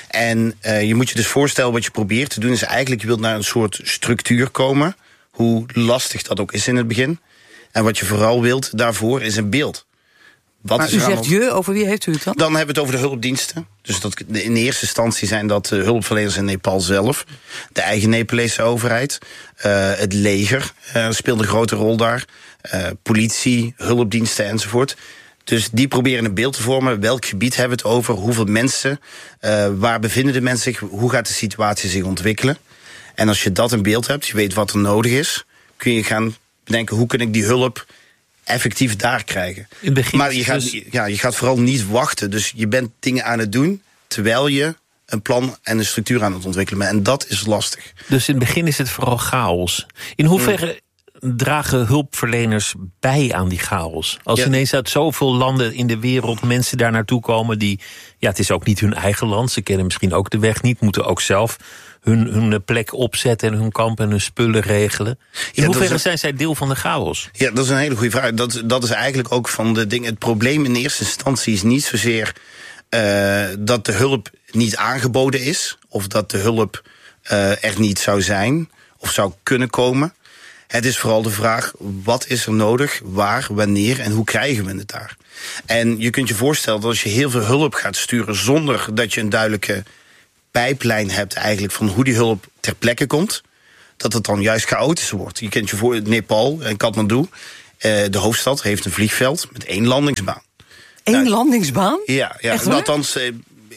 En uh, je moet je dus voorstellen, wat je probeert te doen is eigenlijk, je wilt naar een soort structuur komen. Hoe lastig dat ook is in het begin. En wat je vooral wilt daarvoor is een beeld. Wat maar is u zegt je, over wie heeft u het dan? Dan hebben we het over de hulpdiensten. Dus dat in eerste instantie zijn dat de hulpverleners in Nepal zelf. De eigen Nepalese overheid. Uh, het leger uh, speelt een grote rol daar. Uh, politie, hulpdiensten enzovoort. Dus die proberen een beeld te vormen. Welk gebied hebben we het over? Hoeveel mensen? Uh, waar bevinden de mensen zich? Hoe gaat de situatie zich ontwikkelen? En als je dat in beeld hebt, je weet wat er nodig is, kun je gaan bedenken, hoe kan ik die hulp effectief daar krijgen? In het begin maar je gaat, dus... ja, je gaat vooral niet wachten. Dus je bent dingen aan het doen terwijl je een plan en een structuur aan het ontwikkelen bent. En dat is lastig. Dus in het begin is het vooral chaos. In hoeverre... Hmm. dragen hulpverleners bij aan die chaos? Als ja. ineens uit zoveel landen in de wereld mensen daar naartoe komen die... ja, het is ook niet hun eigen land, ze kennen misschien ook de weg niet... moeten ook zelf hun, hun plek opzetten en hun kamp en hun spullen regelen. In ja, hoeverre zijn zij deel van de chaos? Ja, dat is een hele goede vraag. Dat, dat is eigenlijk ook van de dingen. Het probleem in eerste instantie is niet zozeer uh, dat de hulp niet aangeboden is... of dat de hulp uh, er niet zou zijn of zou kunnen komen. Het is vooral de vraag, wat is er nodig, waar, wanneer en hoe krijgen we het daar? En je kunt je voorstellen dat als je heel veel hulp gaat sturen zonder dat je een duidelijke pijplijn hebt eigenlijk van hoe die hulp ter plekke komt, dat het dan juist chaotisch wordt. Je kent je voor Nepal en Kathmandu, uh, de hoofdstad, heeft een vliegveld met één landingsbaan. Eén nou, landingsbaan? Ja, ja. althans, uh,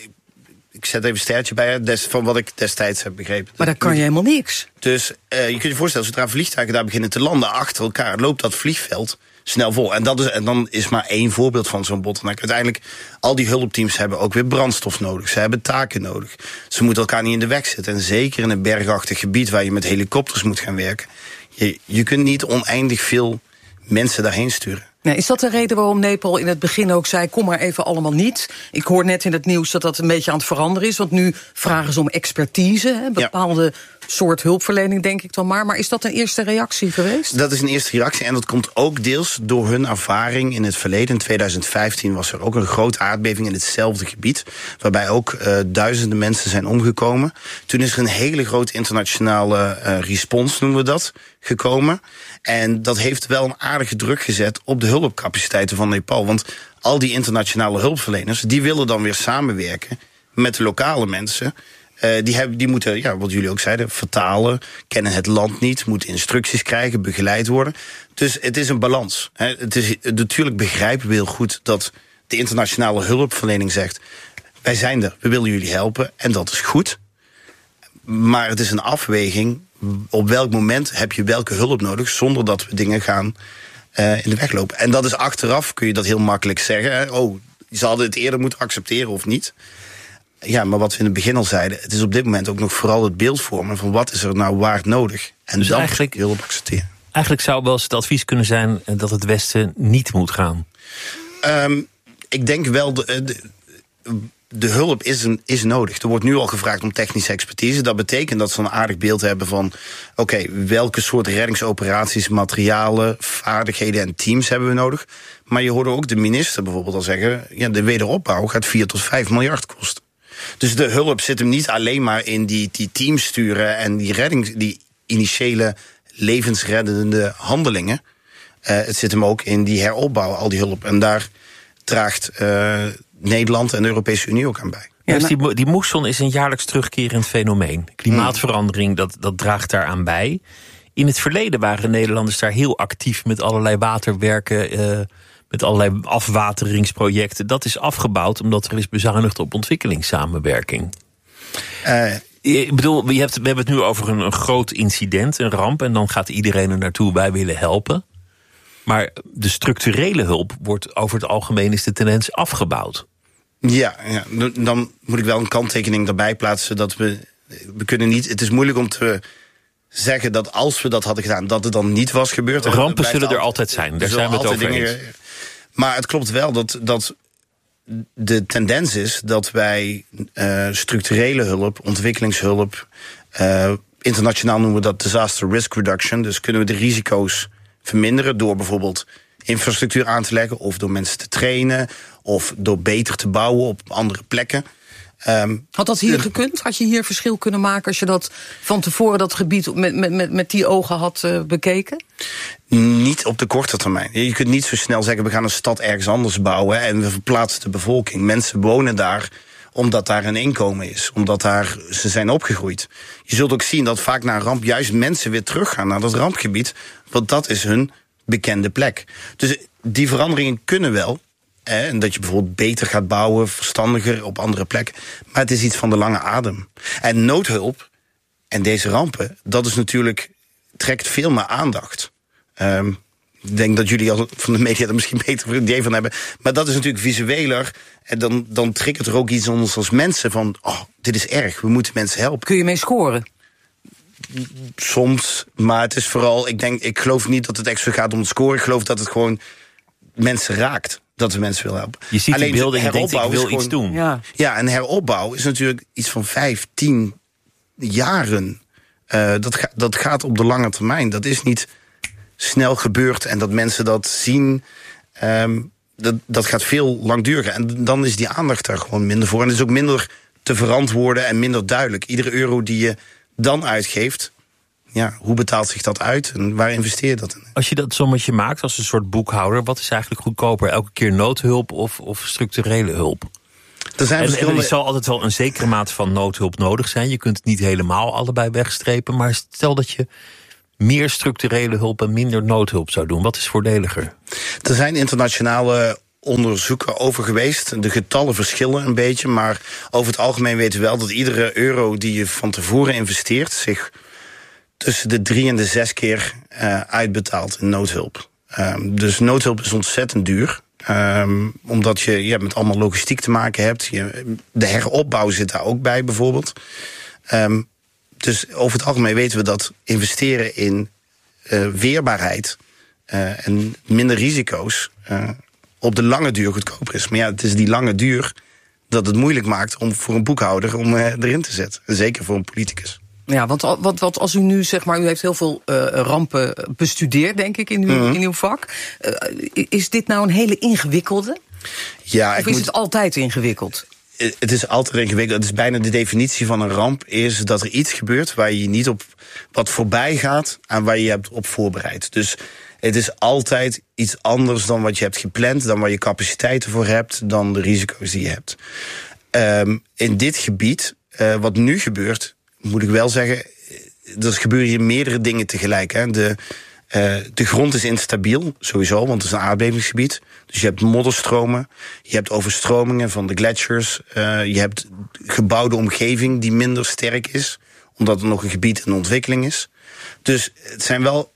ik zet even een sterretje bij des, van wat ik destijds heb begrepen. Maar dan kan je helemaal niks. Dus uh, je kunt je voorstellen, zodra vliegtuigen daar beginnen te landen achter elkaar, loopt dat vliegveld snel vol. En, dat is, en dan is maar één voorbeeld van zo'n bottleneck. Uiteindelijk, al die hulpteams hebben ook weer brandstof nodig. Ze hebben taken nodig. Ze moeten elkaar niet in de weg zitten. En zeker in een bergachtig gebied waar je met helikopters moet gaan werken. Je, je kunt niet oneindig veel mensen daarheen sturen. Nee, is dat de reden waarom Nepal in het begin ook zei, kom maar even allemaal niet? Ik hoor net in het nieuws dat dat een beetje aan het veranderen is. Want nu vragen ze om expertise, hè, bepaalde ja. soort hulpverlening, denk ik dan maar. Maar is dat een eerste reactie geweest? Dat is een eerste reactie en dat komt ook deels door hun ervaring in het verleden. In twintig vijftien was er ook een grote aardbeving in hetzelfde gebied, waarbij ook uh, duizenden mensen zijn omgekomen. Toen is er een hele grote internationale uh, respons, noemen we dat, gekomen. En dat heeft wel een aardige druk gezet op de hulpcapaciteiten van Nepal. Want al die internationale hulpverleners, die willen dan weer samenwerken met de lokale mensen. Uh, die, hebben, die moeten, ja, wat jullie ook zeiden, vertalen, kennen het land niet, moeten instructies krijgen, begeleid worden. Dus het is een balans. Hè. Het is, natuurlijk begrijpen we heel goed dat de internationale hulpverlening zegt, wij zijn er, we willen jullie helpen en dat is goed. Maar het is een afweging, op welk moment heb je welke hulp nodig, zonder dat we dingen gaan uh, in de weg lopen. En dat is achteraf, kun je dat heel makkelijk zeggen. Hè? Oh, ze hadden het eerder moeten accepteren of niet. Ja, maar wat we in het begin al zeiden, het is op dit moment ook nog vooral het beeldvormen van wat is er nou waar nodig. En dus dan eigenlijk hulp accepteren. Eigenlijk zou wel eens het advies kunnen zijn dat het Westen niet moet gaan. Um, ik denk wel, de, de, de hulp is, een, is nodig. Er wordt nu al gevraagd om technische expertise. Dat betekent dat ze een aardig beeld hebben van, oké, okay, welke soort reddingsoperaties, materialen, vaardigheden en teams hebben we nodig. Maar je hoorde ook de minister bijvoorbeeld al zeggen, ja, de wederopbouw gaat vier tot vijf miljard kosten. Dus de hulp zit hem niet alleen maar in die, die teams sturen en die reddings, die initiële levensreddende handelingen. Uh, het zit hem ook in die heropbouw, al die hulp. En daar draagt uh, Nederland en de Europese Unie ook aan bij. Ja, dus die, die moesson is een jaarlijks terugkerend fenomeen. Klimaatverandering, dat, dat draagt daaraan bij. In het verleden waren Nederlanders daar heel actief met allerlei waterwerken, uh, met allerlei afwateringsprojecten. Dat is afgebouwd omdat er is bezuinigd op ontwikkelingssamenwerking. Uh, Ik bedoel, je hebt, we hebben het nu over een, een groot incident, een ramp, en dan gaat iedereen er naartoe, wij willen helpen. Maar de structurele hulp wordt over het algemeen is de tendens afgebouwd. Ja, ja, dan moet ik wel een kanttekening erbij plaatsen dat we, we kunnen niet, het is moeilijk om te zeggen dat als we dat hadden gedaan, dat het dan niet was gebeurd. Rampen zullen er altijd zijn, daar zijn we het over eens. Maar het klopt wel dat, dat de tendens is dat wij uh, structurele hulp, ontwikkelingshulp, uh, internationaal noemen we dat disaster risk reduction, dus kunnen we de risico's verminderen door bijvoorbeeld infrastructuur aan te leggen of door mensen te trainen of door beter te bouwen op andere plekken. Um, Had dat hier gekund? Had je hier verschil kunnen maken als je dat van tevoren dat gebied met, met, met, met die ogen had uh, bekeken? Niet op de korte termijn. Je kunt niet zo snel zeggen we gaan een stad ergens anders bouwen en we verplaatsen de bevolking. Mensen wonen daar omdat daar een inkomen is, omdat daar ze zijn opgegroeid. Je zult ook zien dat vaak na een ramp juist mensen weer teruggaan naar dat rampgebied, want dat is hun bekende plek. Dus die veranderingen kunnen wel. En dat je bijvoorbeeld beter gaat bouwen, verstandiger op andere plekken. Maar het is iets van de lange adem. En noodhulp en deze rampen, dat is natuurlijk, trekt veel meer aandacht. Um, ik denk dat jullie al van de media er misschien beter een idee van hebben. Maar dat is natuurlijk visueler. En dan, dan triggert er ook iets in ons als mensen van, oh, dit is erg, we moeten mensen helpen. Kun je mee scoren? soms, maar het is vooral... Ik denk, ik geloof niet dat het echt zo gaat om het scoren. Ik geloof dat het gewoon mensen raakt. Dat we mensen willen helpen. Je ziet Alleen die beelden en je denkt, ik wil gewoon, iets doen. Ja. ja, en heropbouw is natuurlijk iets van vijf, tien jaren. Uh, dat, ga, dat gaat op de lange termijn. Dat is niet snel gebeurd en dat mensen dat zien... Um, dat, dat gaat veel langduriger. En dan is die aandacht daar gewoon minder voor. En het is ook minder te verantwoorden en minder duidelijk. Iedere euro die je dan uitgeeft... ja, hoe betaalt zich dat uit en waar investeer je dat in? Als je dat sommetje maakt als een soort boekhouder... wat is eigenlijk goedkoper? Elke keer noodhulp of, of structurele hulp? Er zijn en, verschillende... en er zal altijd wel een zekere mate van noodhulp nodig zijn. Je kunt het niet helemaal allebei wegstrepen. Maar stel dat je meer structurele hulp en minder noodhulp zou doen. Wat is voordeliger? Er zijn internationale onderzoeken over geweest. De getallen verschillen een beetje. Maar over het algemeen weten we wel dat iedere euro die je van tevoren investeert... zich tussen de drie en de zes keer uh, uitbetaalt in noodhulp. Um, dus noodhulp is ontzettend duur. Um, omdat je, je met allemaal logistiek te maken hebt. Je, de heropbouw zit daar ook bij bijvoorbeeld. Um, dus over het algemeen weten we dat investeren in uh, weerbaarheid... Uh, en minder risico's uh, op de lange duur goedkoper is. Maar ja, het is die lange duur dat het moeilijk maakt... om voor een boekhouder om uh, erin te zetten. Zeker voor een politicus. Ja, want wat, wat als u nu, zeg maar, u heeft heel veel uh, rampen bestudeerd, denk ik, in uw, mm-hmm. in uw vak. Uh, is dit nou een hele ingewikkelde? Ja, of ik is moet... het altijd ingewikkeld? Het is altijd ingewikkeld. Het is bijna de definitie van een ramp, is dat er iets gebeurt waar je niet op wat voorbij gaat en waar je je hebt op voorbereid. Dus het is altijd iets anders dan wat je hebt gepland, dan waar je capaciteiten voor hebt, dan de risico's die je hebt. Um, in dit gebied, uh, wat nu gebeurt, moet ik wel zeggen, er gebeuren hier meerdere dingen tegelijk. Hè. De, uh, de grond is instabiel, sowieso, want het is een aardbevingsgebied. Dus je hebt modderstromen, je hebt overstromingen van de gletsjers. Uh, je hebt gebouwde omgeving die minder sterk is, omdat er nog een gebied in ontwikkeling is. Dus het zijn wel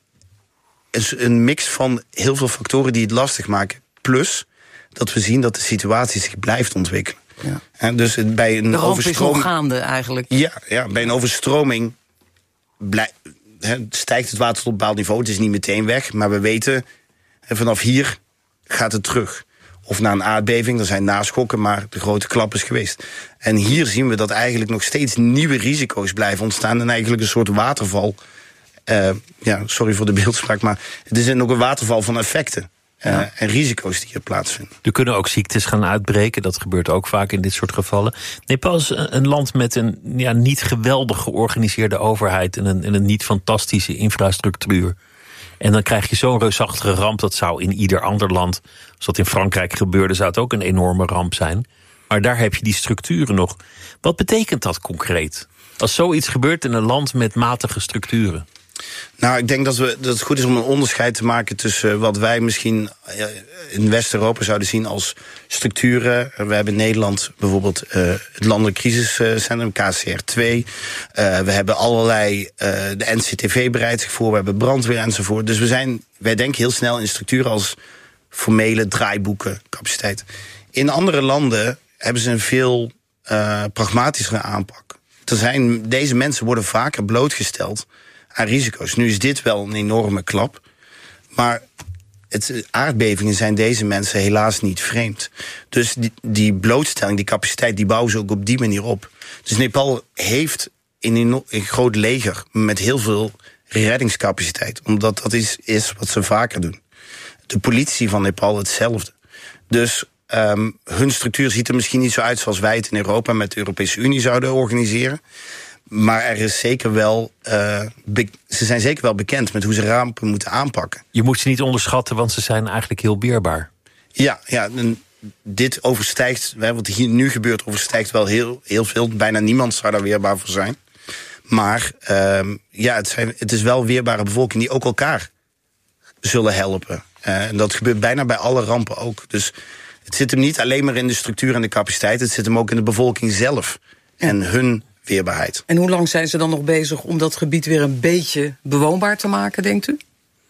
een mix van heel veel factoren die het lastig maken. Plus dat we zien dat de situatie zich blijft ontwikkelen. Ja. En dus bij een de ramp overstroming is nog gaande eigenlijk. Ja, ja, bij een overstroming blij, he, stijgt het water tot een bepaald niveau. Het is niet meteen weg, maar we weten, he, vanaf hier gaat het terug. Of na een aardbeving, er zijn naschokken, maar de grote klap is geweest. En hier zien we dat eigenlijk nog steeds nieuwe risico's blijven ontstaan en eigenlijk een soort waterval. Uh, ja, sorry voor de beeldspraak, maar het is nog een waterval van effecten. Uh, ja. En risico's die er plaatsvinden. Er kunnen ook ziektes gaan uitbreken. Dat gebeurt ook vaak in dit soort gevallen. Nepal is een land met een ja, niet geweldig georganiseerde overheid en een, en een niet fantastische infrastructuur. En dan krijg je zo'n reusachtige ramp. Dat zou in ieder ander land, als dat in Frankrijk gebeurde, zou het ook een enorme ramp zijn. Maar daar heb je die structuren nog. Wat betekent dat concreet? Als zoiets gebeurt in een land met matige structuren? Nou, ik denk dat, we, dat het goed is om een onderscheid te maken tussen wat wij misschien in West-Europa zouden zien als structuren. We hebben in Nederland bijvoorbeeld uh, het Landelijk Crisiscentrum, K C R twee. Uh, we hebben allerlei, uh, de N C T V bereidt zich voor, we hebben brandweer enzovoort. Dus we zijn, wij denken heel snel in structuren als formele draaiboeken, capaciteit. In andere landen hebben ze een veel uh, pragmatischere aanpak. Er zijn, deze mensen worden vaker blootgesteld aan risico's. Nu is dit wel een enorme klap, maar het, aardbevingen zijn deze mensen helaas niet vreemd. Dus die, die blootstelling, die capaciteit, die bouwen ze ook op die manier op. Dus Nepal heeft een, een groot leger met heel veel reddingscapaciteit, omdat dat is, is wat ze vaker doen. De politie van Nepal hetzelfde. Dus um, hun structuur ziet er misschien niet zo uit zoals wij het in Europa met de Europese Unie zouden organiseren. Maar er is zeker wel, uh, be- ze zijn zeker wel bekend met hoe ze rampen moeten aanpakken. Je moet ze niet onderschatten, want ze zijn eigenlijk heel weerbaar. Ja, ja en dit overstijgt, wat hier nu gebeurt, overstijgt wel heel, heel veel. Bijna niemand zou daar weerbaar voor zijn. Maar uh, ja, het, zijn, het is wel weerbare bevolking die ook elkaar zullen helpen. Uh, en dat gebeurt bijna bij alle rampen ook. Dus het zit hem niet alleen maar in de structuur en de capaciteit. Het zit hem ook in de bevolking zelf en hun weerbaarheid. En hoe lang zijn ze dan nog bezig om dat gebied weer een beetje bewoonbaar te maken, denkt u?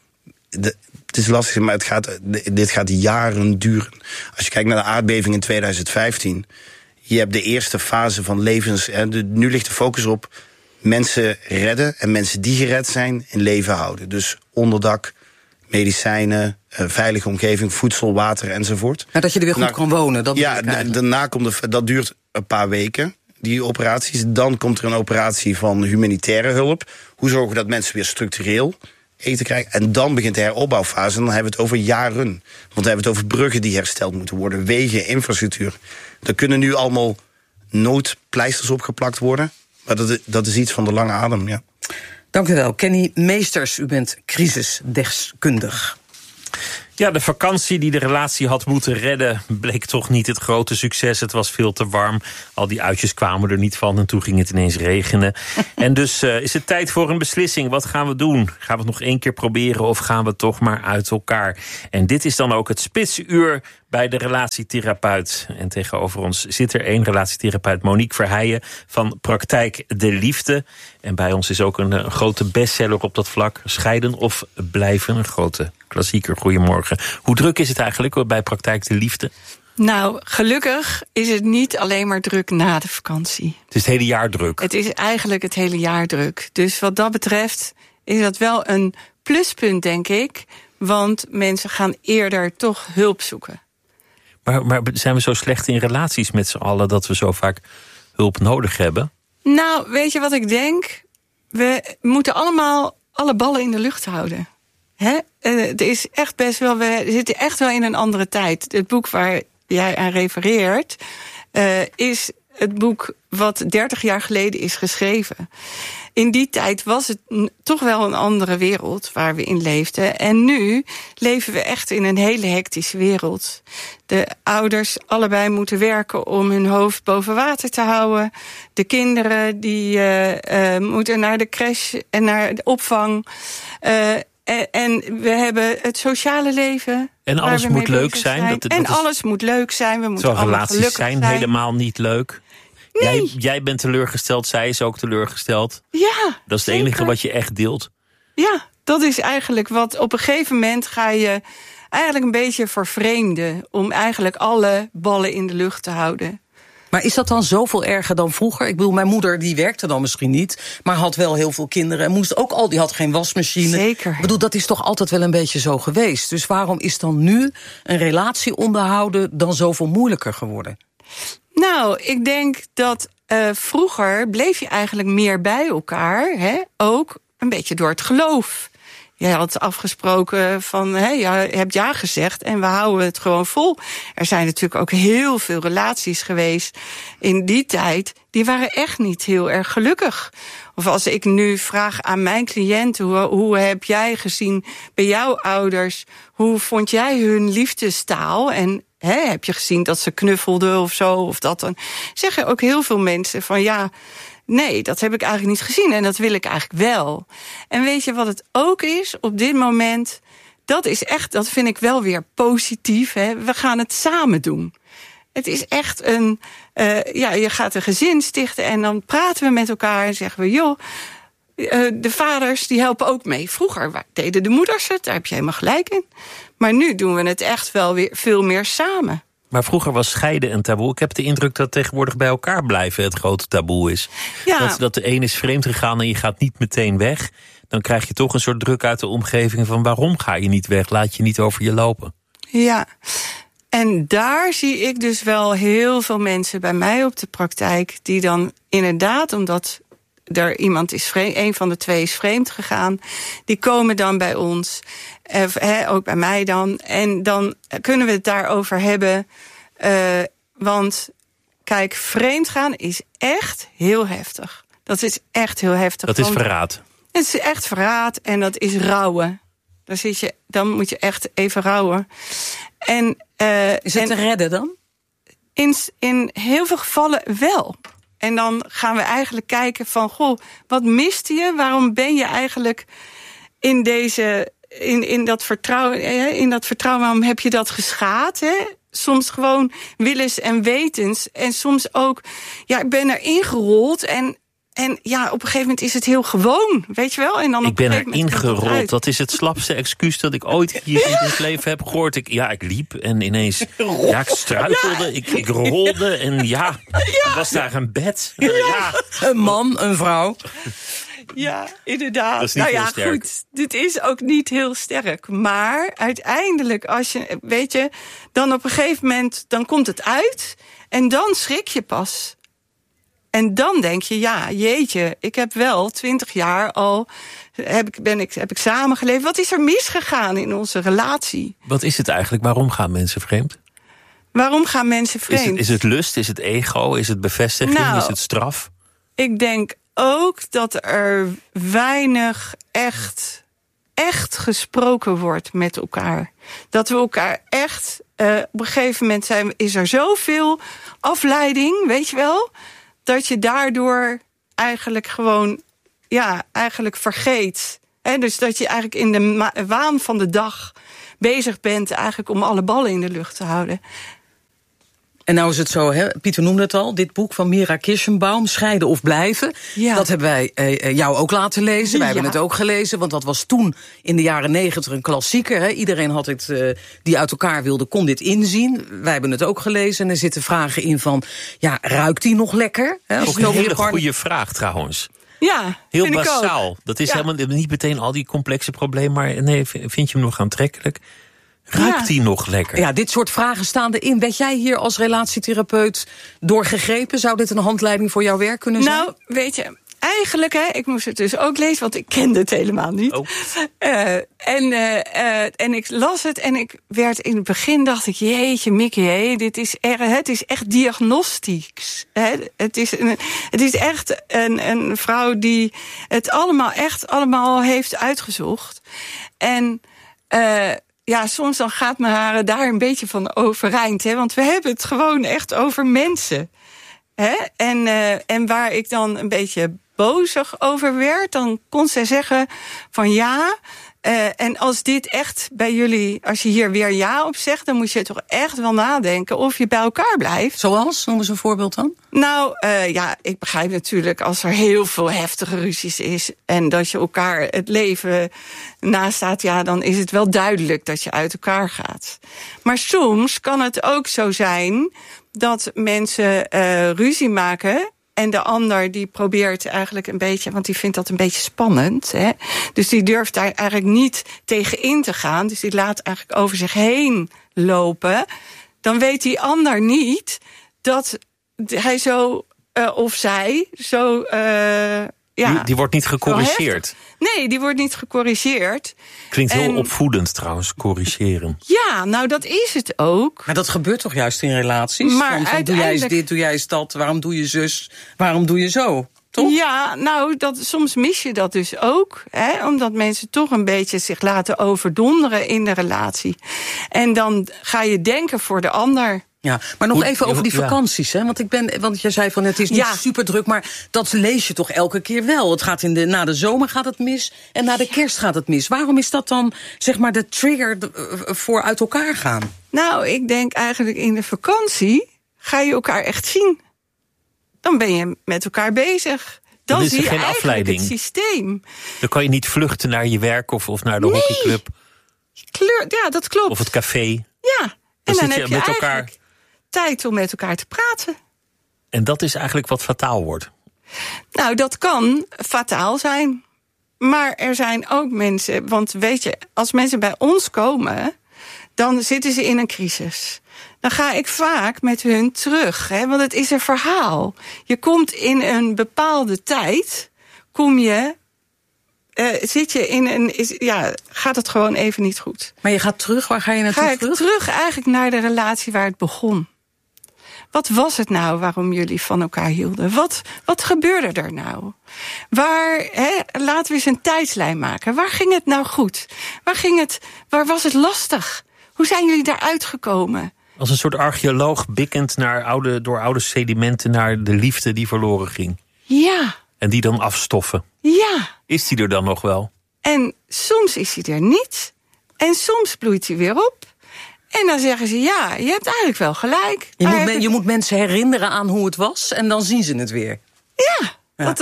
De, het is lastig, maar het gaat, dit gaat jaren duren. Als je kijkt naar de aardbeving in tweeduizend vijftien... je hebt de eerste fase van levens. En de, nu ligt de focus op mensen redden en mensen die gered zijn in leven houden. Dus onderdak, medicijnen, uh, veilige omgeving, voedsel, water enzovoort. Ja, dat je er weer goed nou, kan wonen. Dat ja, daarna komt de, dat duurt een paar weken, die operaties. Dan komt er een operatie van humanitaire hulp. Hoe zorgen we dat mensen weer structureel eten krijgen? En dan begint de heropbouwfase en dan hebben we het over jaren. Want dan hebben we het over bruggen die hersteld moeten worden, wegen, infrastructuur. Er kunnen nu allemaal noodpleisters opgeplakt worden. Maar dat, dat is iets van de lange adem, ja. Dank u wel. Kenny Meesters, u bent crisisdeskundig. Ja, de vakantie die de relatie had moeten redden bleek toch niet het grote succes. Het was veel te warm. Al die uitjes kwamen er niet van en toen ging het ineens regenen. En dus uh, is het tijd voor een beslissing. Wat gaan we doen? Gaan we het nog één keer proberen of gaan we toch maar uit elkaar? En dit is dan ook het spitsuur bij de relatietherapeut. En tegenover ons zit er één relatietherapeut, Monique Verheijen van Praktijk de Liefde. En bij ons is ook een, een grote bestseller op dat vlak. Scheiden of blijven, een grote klassieker. Goedemorgen. Hoe druk is het eigenlijk bij Praktijk de Liefde? Nou, gelukkig is het niet alleen maar druk na de vakantie. Het is het hele jaar druk. Het is eigenlijk het hele jaar druk. Dus wat dat betreft is dat wel een pluspunt, denk ik. Want mensen gaan eerder toch hulp zoeken. Maar, maar zijn we zo slecht in relaties met z'n allen dat we zo vaak hulp nodig hebben? Nou, weet je wat ik denk? We moeten allemaal alle ballen in de lucht houden. Hè? Uh, er is echt best wel, we zitten echt wel in een andere tijd. Het boek waar jij aan refereert, uh, is het boek wat dertig jaar geleden is geschreven. In die tijd was het n- toch wel een andere wereld waar we in leefden. En nu leven we echt in een hele hectische wereld. De ouders allebei moeten werken om hun hoofd boven water te houden. De kinderen die uh, uh, moeten naar de crash en naar de opvang. Uh, En, en we hebben het sociale leven. En alles moet leuk zijn. zijn. Dat, dat en is... alles moet leuk zijn. We moeten allemaal relaties gelukkig zijn, zijn helemaal niet leuk. Nee. Jij, jij bent teleurgesteld, zij is ook teleurgesteld. Ja, dat is het zeker. enige wat je echt deelt. Ja, dat is eigenlijk wat. Op een gegeven moment ga je eigenlijk een beetje vervreemden om eigenlijk alle ballen in de lucht te houden. Maar is dat dan zoveel erger dan vroeger? Ik bedoel, mijn moeder die werkte dan misschien niet, maar had wel heel veel kinderen en moest ook al, die had geen wasmachine. Zeker. Ik bedoel, dat is toch altijd wel een beetje zo geweest. Dus waarom is dan nu een relatie onderhouden dan zoveel moeilijker geworden? Nou, ik denk dat uh, vroeger bleef je eigenlijk meer bij elkaar, hè? Ook een beetje door het geloof. Jij had afgesproken van, hè, je hebt ja gezegd en we houden het gewoon vol. Er zijn natuurlijk ook heel veel relaties geweest in die tijd, die waren echt niet heel erg gelukkig. Of als ik nu vraag aan mijn cliënten, hoe, hoe heb jij gezien bij jouw ouders, hoe vond jij hun liefdestaal? En hè, heb je gezien dat ze knuffelden of zo, of dat dan? Zeggen ook heel veel mensen van ja, nee, dat heb ik eigenlijk niet gezien en dat wil ik eigenlijk wel. En weet je wat het ook is op dit moment? Dat is echt, dat vind ik wel weer positief. Hè? We gaan het samen doen. Het is echt een, uh, ja, je gaat een gezin stichten en dan praten we met elkaar en zeggen we, joh, uh, de vaders die helpen ook mee. Vroeger deden de moeders het, daar heb je helemaal gelijk in. Maar nu doen we het echt wel weer veel meer samen. Maar vroeger was scheiden een taboe. Ik heb de indruk dat tegenwoordig bij elkaar blijven het grote taboe is. Ja. Dat, dat de een is vreemd gegaan en je gaat niet meteen weg. Dan krijg je toch een soort druk uit de omgeving van waarom ga je niet weg? Laat je niet over je lopen. Ja, en daar zie ik dus wel heel veel mensen bij mij op de praktijk die dan inderdaad, omdat er iemand is vreemd, een van de twee is vreemd gegaan, die komen dan bij ons, eh, he, ook bij mij dan, en dan kunnen we het daarover hebben. Uh, want kijk, vreemd gaan is echt heel heftig. Dat is echt heel heftig. Dat is verraad. Het is echt verraad en dat is rouwen. Dan, zit je, dan moet je echt even rouwen. En, uh, is het en, te redden dan? In, in heel veel gevallen wel. En dan gaan we eigenlijk kijken van, goh, wat miste je? Waarom ben je eigenlijk in deze, in, in dat vertrouwen, in dat vertrouwen, waarom heb je dat geschaad? Hè? Soms gewoon willens en wetens. En soms ook, ja, ik ben erin gerold en En ja, op een gegeven moment is het heel gewoon, weet je wel? En dan ik op ben een er gegeven moment ingerold. Dat is het slapste excuus dat ik ooit hier in het leven heb gehoord. Ik, ja, ik liep en ineens... Ja, ik struikelde, ja. ik, ik rolde en ja, ja. was daar een bed. Ja. Ja. Een man, een vrouw. Ja, inderdaad. Dat is niet nou heel ja, sterk. goed. Dit is ook niet heel sterk. Maar uiteindelijk, als je, weet je, dan op een gegeven moment, dan komt het uit. En dan schrik je pas. En dan denk je, ja, jeetje, ik heb wel twintig jaar al, heb ik, ben ik, heb ik samengeleefd. Wat is er misgegaan in onze relatie? Wat is het eigenlijk? Waarom gaan mensen vreemd? Waarom gaan mensen vreemd? Is het, is het lust? Is het ego? Is het bevestiging? Nou, is het straf? Ik denk ook dat er weinig echt, echt gesproken wordt met elkaar. Dat we elkaar echt, uh, op een gegeven moment zijn, is er zoveel afleiding, weet je wel, dat je daardoor eigenlijk gewoon, ja, eigenlijk vergeet. He, dus dat je eigenlijk in de ma- waan van de dag bezig bent eigenlijk om alle ballen in de lucht te houden. En nou is het zo, hè, Pieter noemde het al, dit boek van Mira Kirschenbaum, Scheiden of Blijven. Ja. Dat hebben wij eh, jou ook laten lezen. Wij ja. hebben het ook gelezen, want dat was toen in de jaren negentig een klassieker. Hè. Iedereen had het, uh, die uit elkaar wilde, kon dit inzien. Wij hebben het ook gelezen en er zitten vragen in van, ja, ruikt die nog lekker? Hè, ook een hele goede vraag trouwens. Ja, heel basaal. Dat is ja. helemaal niet meteen al die complexe problemen, maar nee, vind je hem nog aantrekkelijk? Ruikt die ja. nog lekker? Ja, dit soort vragen staan erin. Werd jij hier als relatietherapeut doorgegrepen? Zou dit een handleiding voor jouw werk kunnen zijn? Nou, weet je, eigenlijk, hè, ik moest het dus ook lezen, want ik kende het helemaal niet. Oh. Uh, en, uh, uh, en ik las het en ik werd in het begin, dacht ik, jeetje, Mickey, hé, dit is er, het is echt diagnostisch. Hè? Het, is een, het is echt een, een vrouw die het allemaal echt allemaal heeft uitgezocht. En uh, ja, soms dan gaat mijn haren daar een beetje van overeind. Hè? Want we hebben het gewoon echt over mensen. Hè? En, uh, en waar ik dan een beetje bozig over werd, dan kon zij zeggen van ja. Uh, en als dit echt bij jullie, als je hier weer ja op zegt, dan moet je toch echt wel nadenken of je bij elkaar blijft. Zoals? Noem eens een voorbeeld dan. Nou, uh, ja, ik begrijp natuurlijk als er heel veel heftige ruzies is en dat je elkaar het leven nastaat, ja, dan is het wel duidelijk dat je uit elkaar gaat. Maar soms kan het ook zo zijn dat mensen uh, ruzie maken en de ander die probeert eigenlijk een beetje, want die vindt dat een beetje spannend. Hè? Dus die durft daar eigenlijk niet tegen in te gaan. Dus die laat eigenlijk over zich heen lopen. Dan weet die ander niet dat hij zo, uh, of zij, zo... Uh, ja, die, die wordt niet gecorrigeerd. Nee, die wordt niet gecorrigeerd. Klinkt heel en, opvoedend trouwens, corrigeren. Ja, nou dat is het ook. Maar dat gebeurt toch juist in relaties? Maar van, van, uiteindelijk... doe jij eens dit, doe jij eens dat, waarom doe je zus, waarom doe je zo? Toch? Ja, nou, dat, soms mis je dat dus ook. Hè, omdat mensen toch een beetje zich laten overdonderen in de relatie. En dan ga je denken voor de ander. Ja, maar nog even over die vakanties, hè? Want ik ben, want je zei van het is niet ja. super druk, maar dat lees je toch elke keer wel. Het gaat in de na de zomer gaat het mis en na de kerst gaat het mis. Waarom is dat dan zeg maar de trigger voor uit elkaar gaan? Nou, ik denk eigenlijk in de vakantie ga je elkaar echt zien. Dan ben je met elkaar bezig. Dan, dan is er zie je geen afleiding. Het systeem. Dan kan je niet vluchten naar je werk of, of naar de nee. hockeyclub. Kleur, ja, dat klopt. Of het café. Ja, en dan, dan heb je, je met elkaar tijd om met elkaar te praten. En dat is eigenlijk wat fataal wordt. Nou, dat kan fataal zijn. Maar er zijn ook mensen, want weet je, als mensen bij ons komen, dan zitten ze in een crisis. Dan ga ik vaak met hun terug, hè, want het is een verhaal. Je komt in een bepaalde tijd, kom je, uh, zit je in een, is, ja, gaat het gewoon even niet goed. Maar je gaat terug, waar ga je naartoe ga ik terug? terug eigenlijk naar de relatie waar het begon. Wat was het nou waarom jullie van elkaar hielden? Wat, wat gebeurde er nou? Waar, hè, laten we eens een tijdslijn maken. Waar ging het nou goed? Waar, ging het, waar was het lastig? Hoe zijn jullie daaruit gekomen? Als een soort archeoloog bikkend naar oude, door oude sedimenten naar de liefde die verloren ging. Ja. En die dan afstoffen. Ja. Is die er dan nog wel? En soms is hij er niet. En soms bloeit hij weer op. En dan zeggen ze, ja, je hebt eigenlijk wel gelijk. Je moet, men, je moet mensen herinneren aan hoe het was en dan zien ze het weer. Ja. Ja. Want,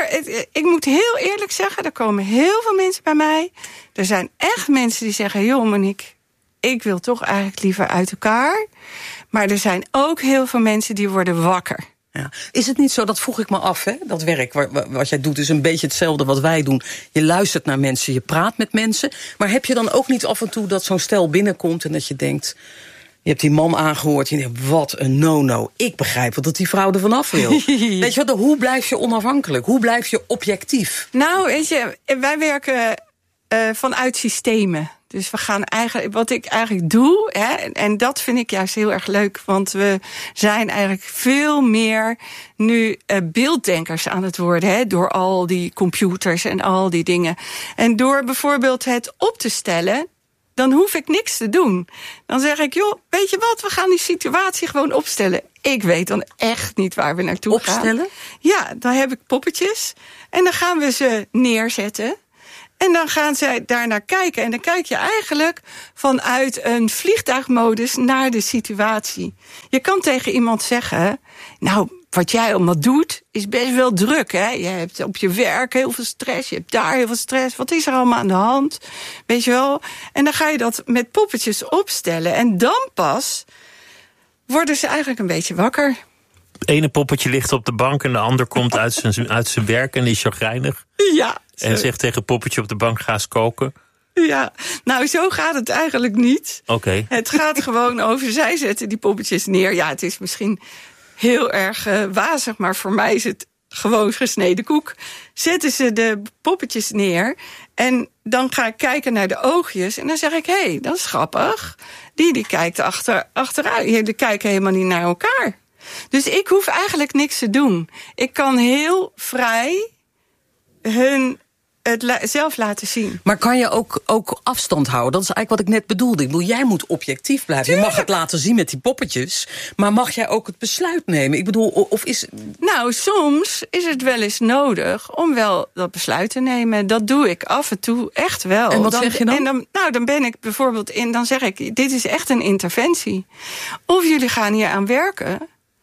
ik moet heel eerlijk zeggen, er komen heel veel mensen bij mij. Er zijn echt mensen die zeggen, joh Monique, ik wil toch eigenlijk liever uit elkaar. Maar er zijn ook heel veel mensen die worden wakker. Ja. Is het niet zo, dat vroeg ik me af, hè? Dat werk wat jij doet is een beetje hetzelfde wat wij doen. Je luistert naar mensen, je praat met mensen. Maar heb je dan ook niet af en toe dat zo'n stel binnenkomt en dat je denkt, je hebt die man aangehoord en je denkt, wat een no-no. Ik begrijp wel dat die vrouw er vanaf wil. Weet je wat, hoe blijf je onafhankelijk? Hoe blijf je objectief? Nou, weet je, wij werken uh, vanuit systemen. Dus we gaan eigenlijk, wat ik eigenlijk doe, hè, en dat vind ik juist heel erg leuk, want we zijn eigenlijk veel meer nu uh, beelddenkers aan het worden, hè, door al die computers en al die dingen. En door bijvoorbeeld het op te stellen, dan hoef ik niks te doen. Dan zeg ik, joh, weet je wat, we gaan die situatie gewoon opstellen. Ik weet dan echt niet waar we naartoe opstellen? gaan. Opstellen? Ja, dan heb ik poppetjes en dan gaan we ze neerzetten. En dan gaan zij daarnaar kijken. En dan kijk je eigenlijk vanuit een vliegtuigmodus naar de situatie. Je kan tegen iemand zeggen, nou, wat jij allemaal doet is best wel druk, hè? Je hebt op je werk heel veel stress, je hebt daar heel veel stress. Wat is er allemaal aan de hand? Weet je wel? En dan ga je dat met poppetjes opstellen. En dan pas worden ze eigenlijk een beetje wakker. Het ene poppetje ligt op de bank en de ander komt uit zijn, uit zijn werk en is chagrijnig. Ja. Zo. En zegt tegen het poppetje op de bank, ga eens koken. Ja, nou zo gaat het eigenlijk niet. Oké. Okay. Het gaat gewoon over, zij zetten die poppetjes neer. Ja, het is misschien heel erg uh, wazig, maar voor mij is het gewoon gesneden koek. Zetten ze de poppetjes neer en dan ga ik kijken naar de oogjes en dan zeg ik, hé, hey, dat is grappig. Die, die kijkt achter, achteruit, die kijken helemaal niet naar elkaar. Dus ik hoef eigenlijk niks te doen. Ik kan heel vrij hun het la- zelf laten zien. Maar kan je ook, ook afstand houden? Dat is eigenlijk wat ik net bedoelde. Ik bedoel, jij moet objectief blijven. Tuurlijk. Je mag het laten zien met die poppetjes. Maar mag jij ook het besluit nemen? Ik bedoel, of is... Nou, soms is het wel eens nodig om wel dat besluit te nemen. Dat doe ik af en toe echt wel. En wat dan, zeg je dan? En dan? Nou, dan ben ik bijvoorbeeld in, dan zeg ik, dit is echt een interventie. Of jullie gaan hier aan werken,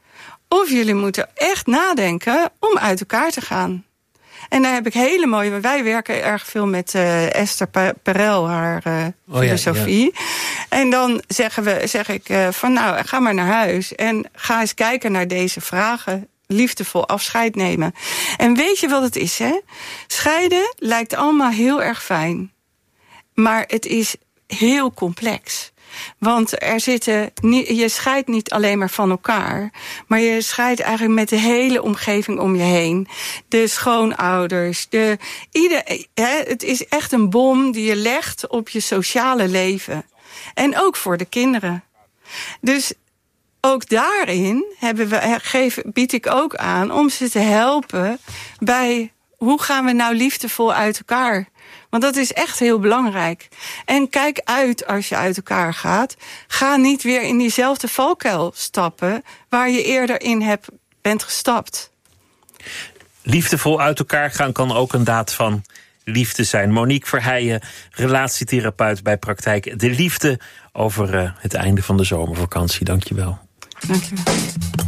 of jullie moeten echt nadenken om uit elkaar te gaan. En daar heb ik hele mooie... Wij werken erg veel met uh, Esther Perel, haar uh, oh, filosofie. Ja, ja. En dan zeggen we, zeg ik uh, van nou, ga maar naar huis en ga eens kijken naar deze vragen. Liefdevol afscheid nemen. En weet je wat het is, hè? Scheiden lijkt allemaal heel erg fijn. Maar het is heel complex. Want er zitten, je scheidt niet alleen maar van elkaar, maar je scheidt eigenlijk met de hele omgeving om je heen. De schoonouders, de, ieder, hè, het is echt een bom die je legt op je sociale leven. En ook voor de kinderen. Dus ook daarin hebben we, geef, bied ik ook aan om ze te helpen bij hoe gaan we nou liefdevol uit elkaar. Want dat is echt heel belangrijk. En kijk uit als je uit elkaar gaat. Ga niet weer in diezelfde valkuil stappen waar je eerder in hebt, bent gestapt. Liefdevol uit elkaar gaan kan ook een daad van liefde zijn. Monique Verheijen, relatietherapeut bij Praktijk De Liefde, over uh, het einde van de zomervakantie. Dank je wel. Dank je wel.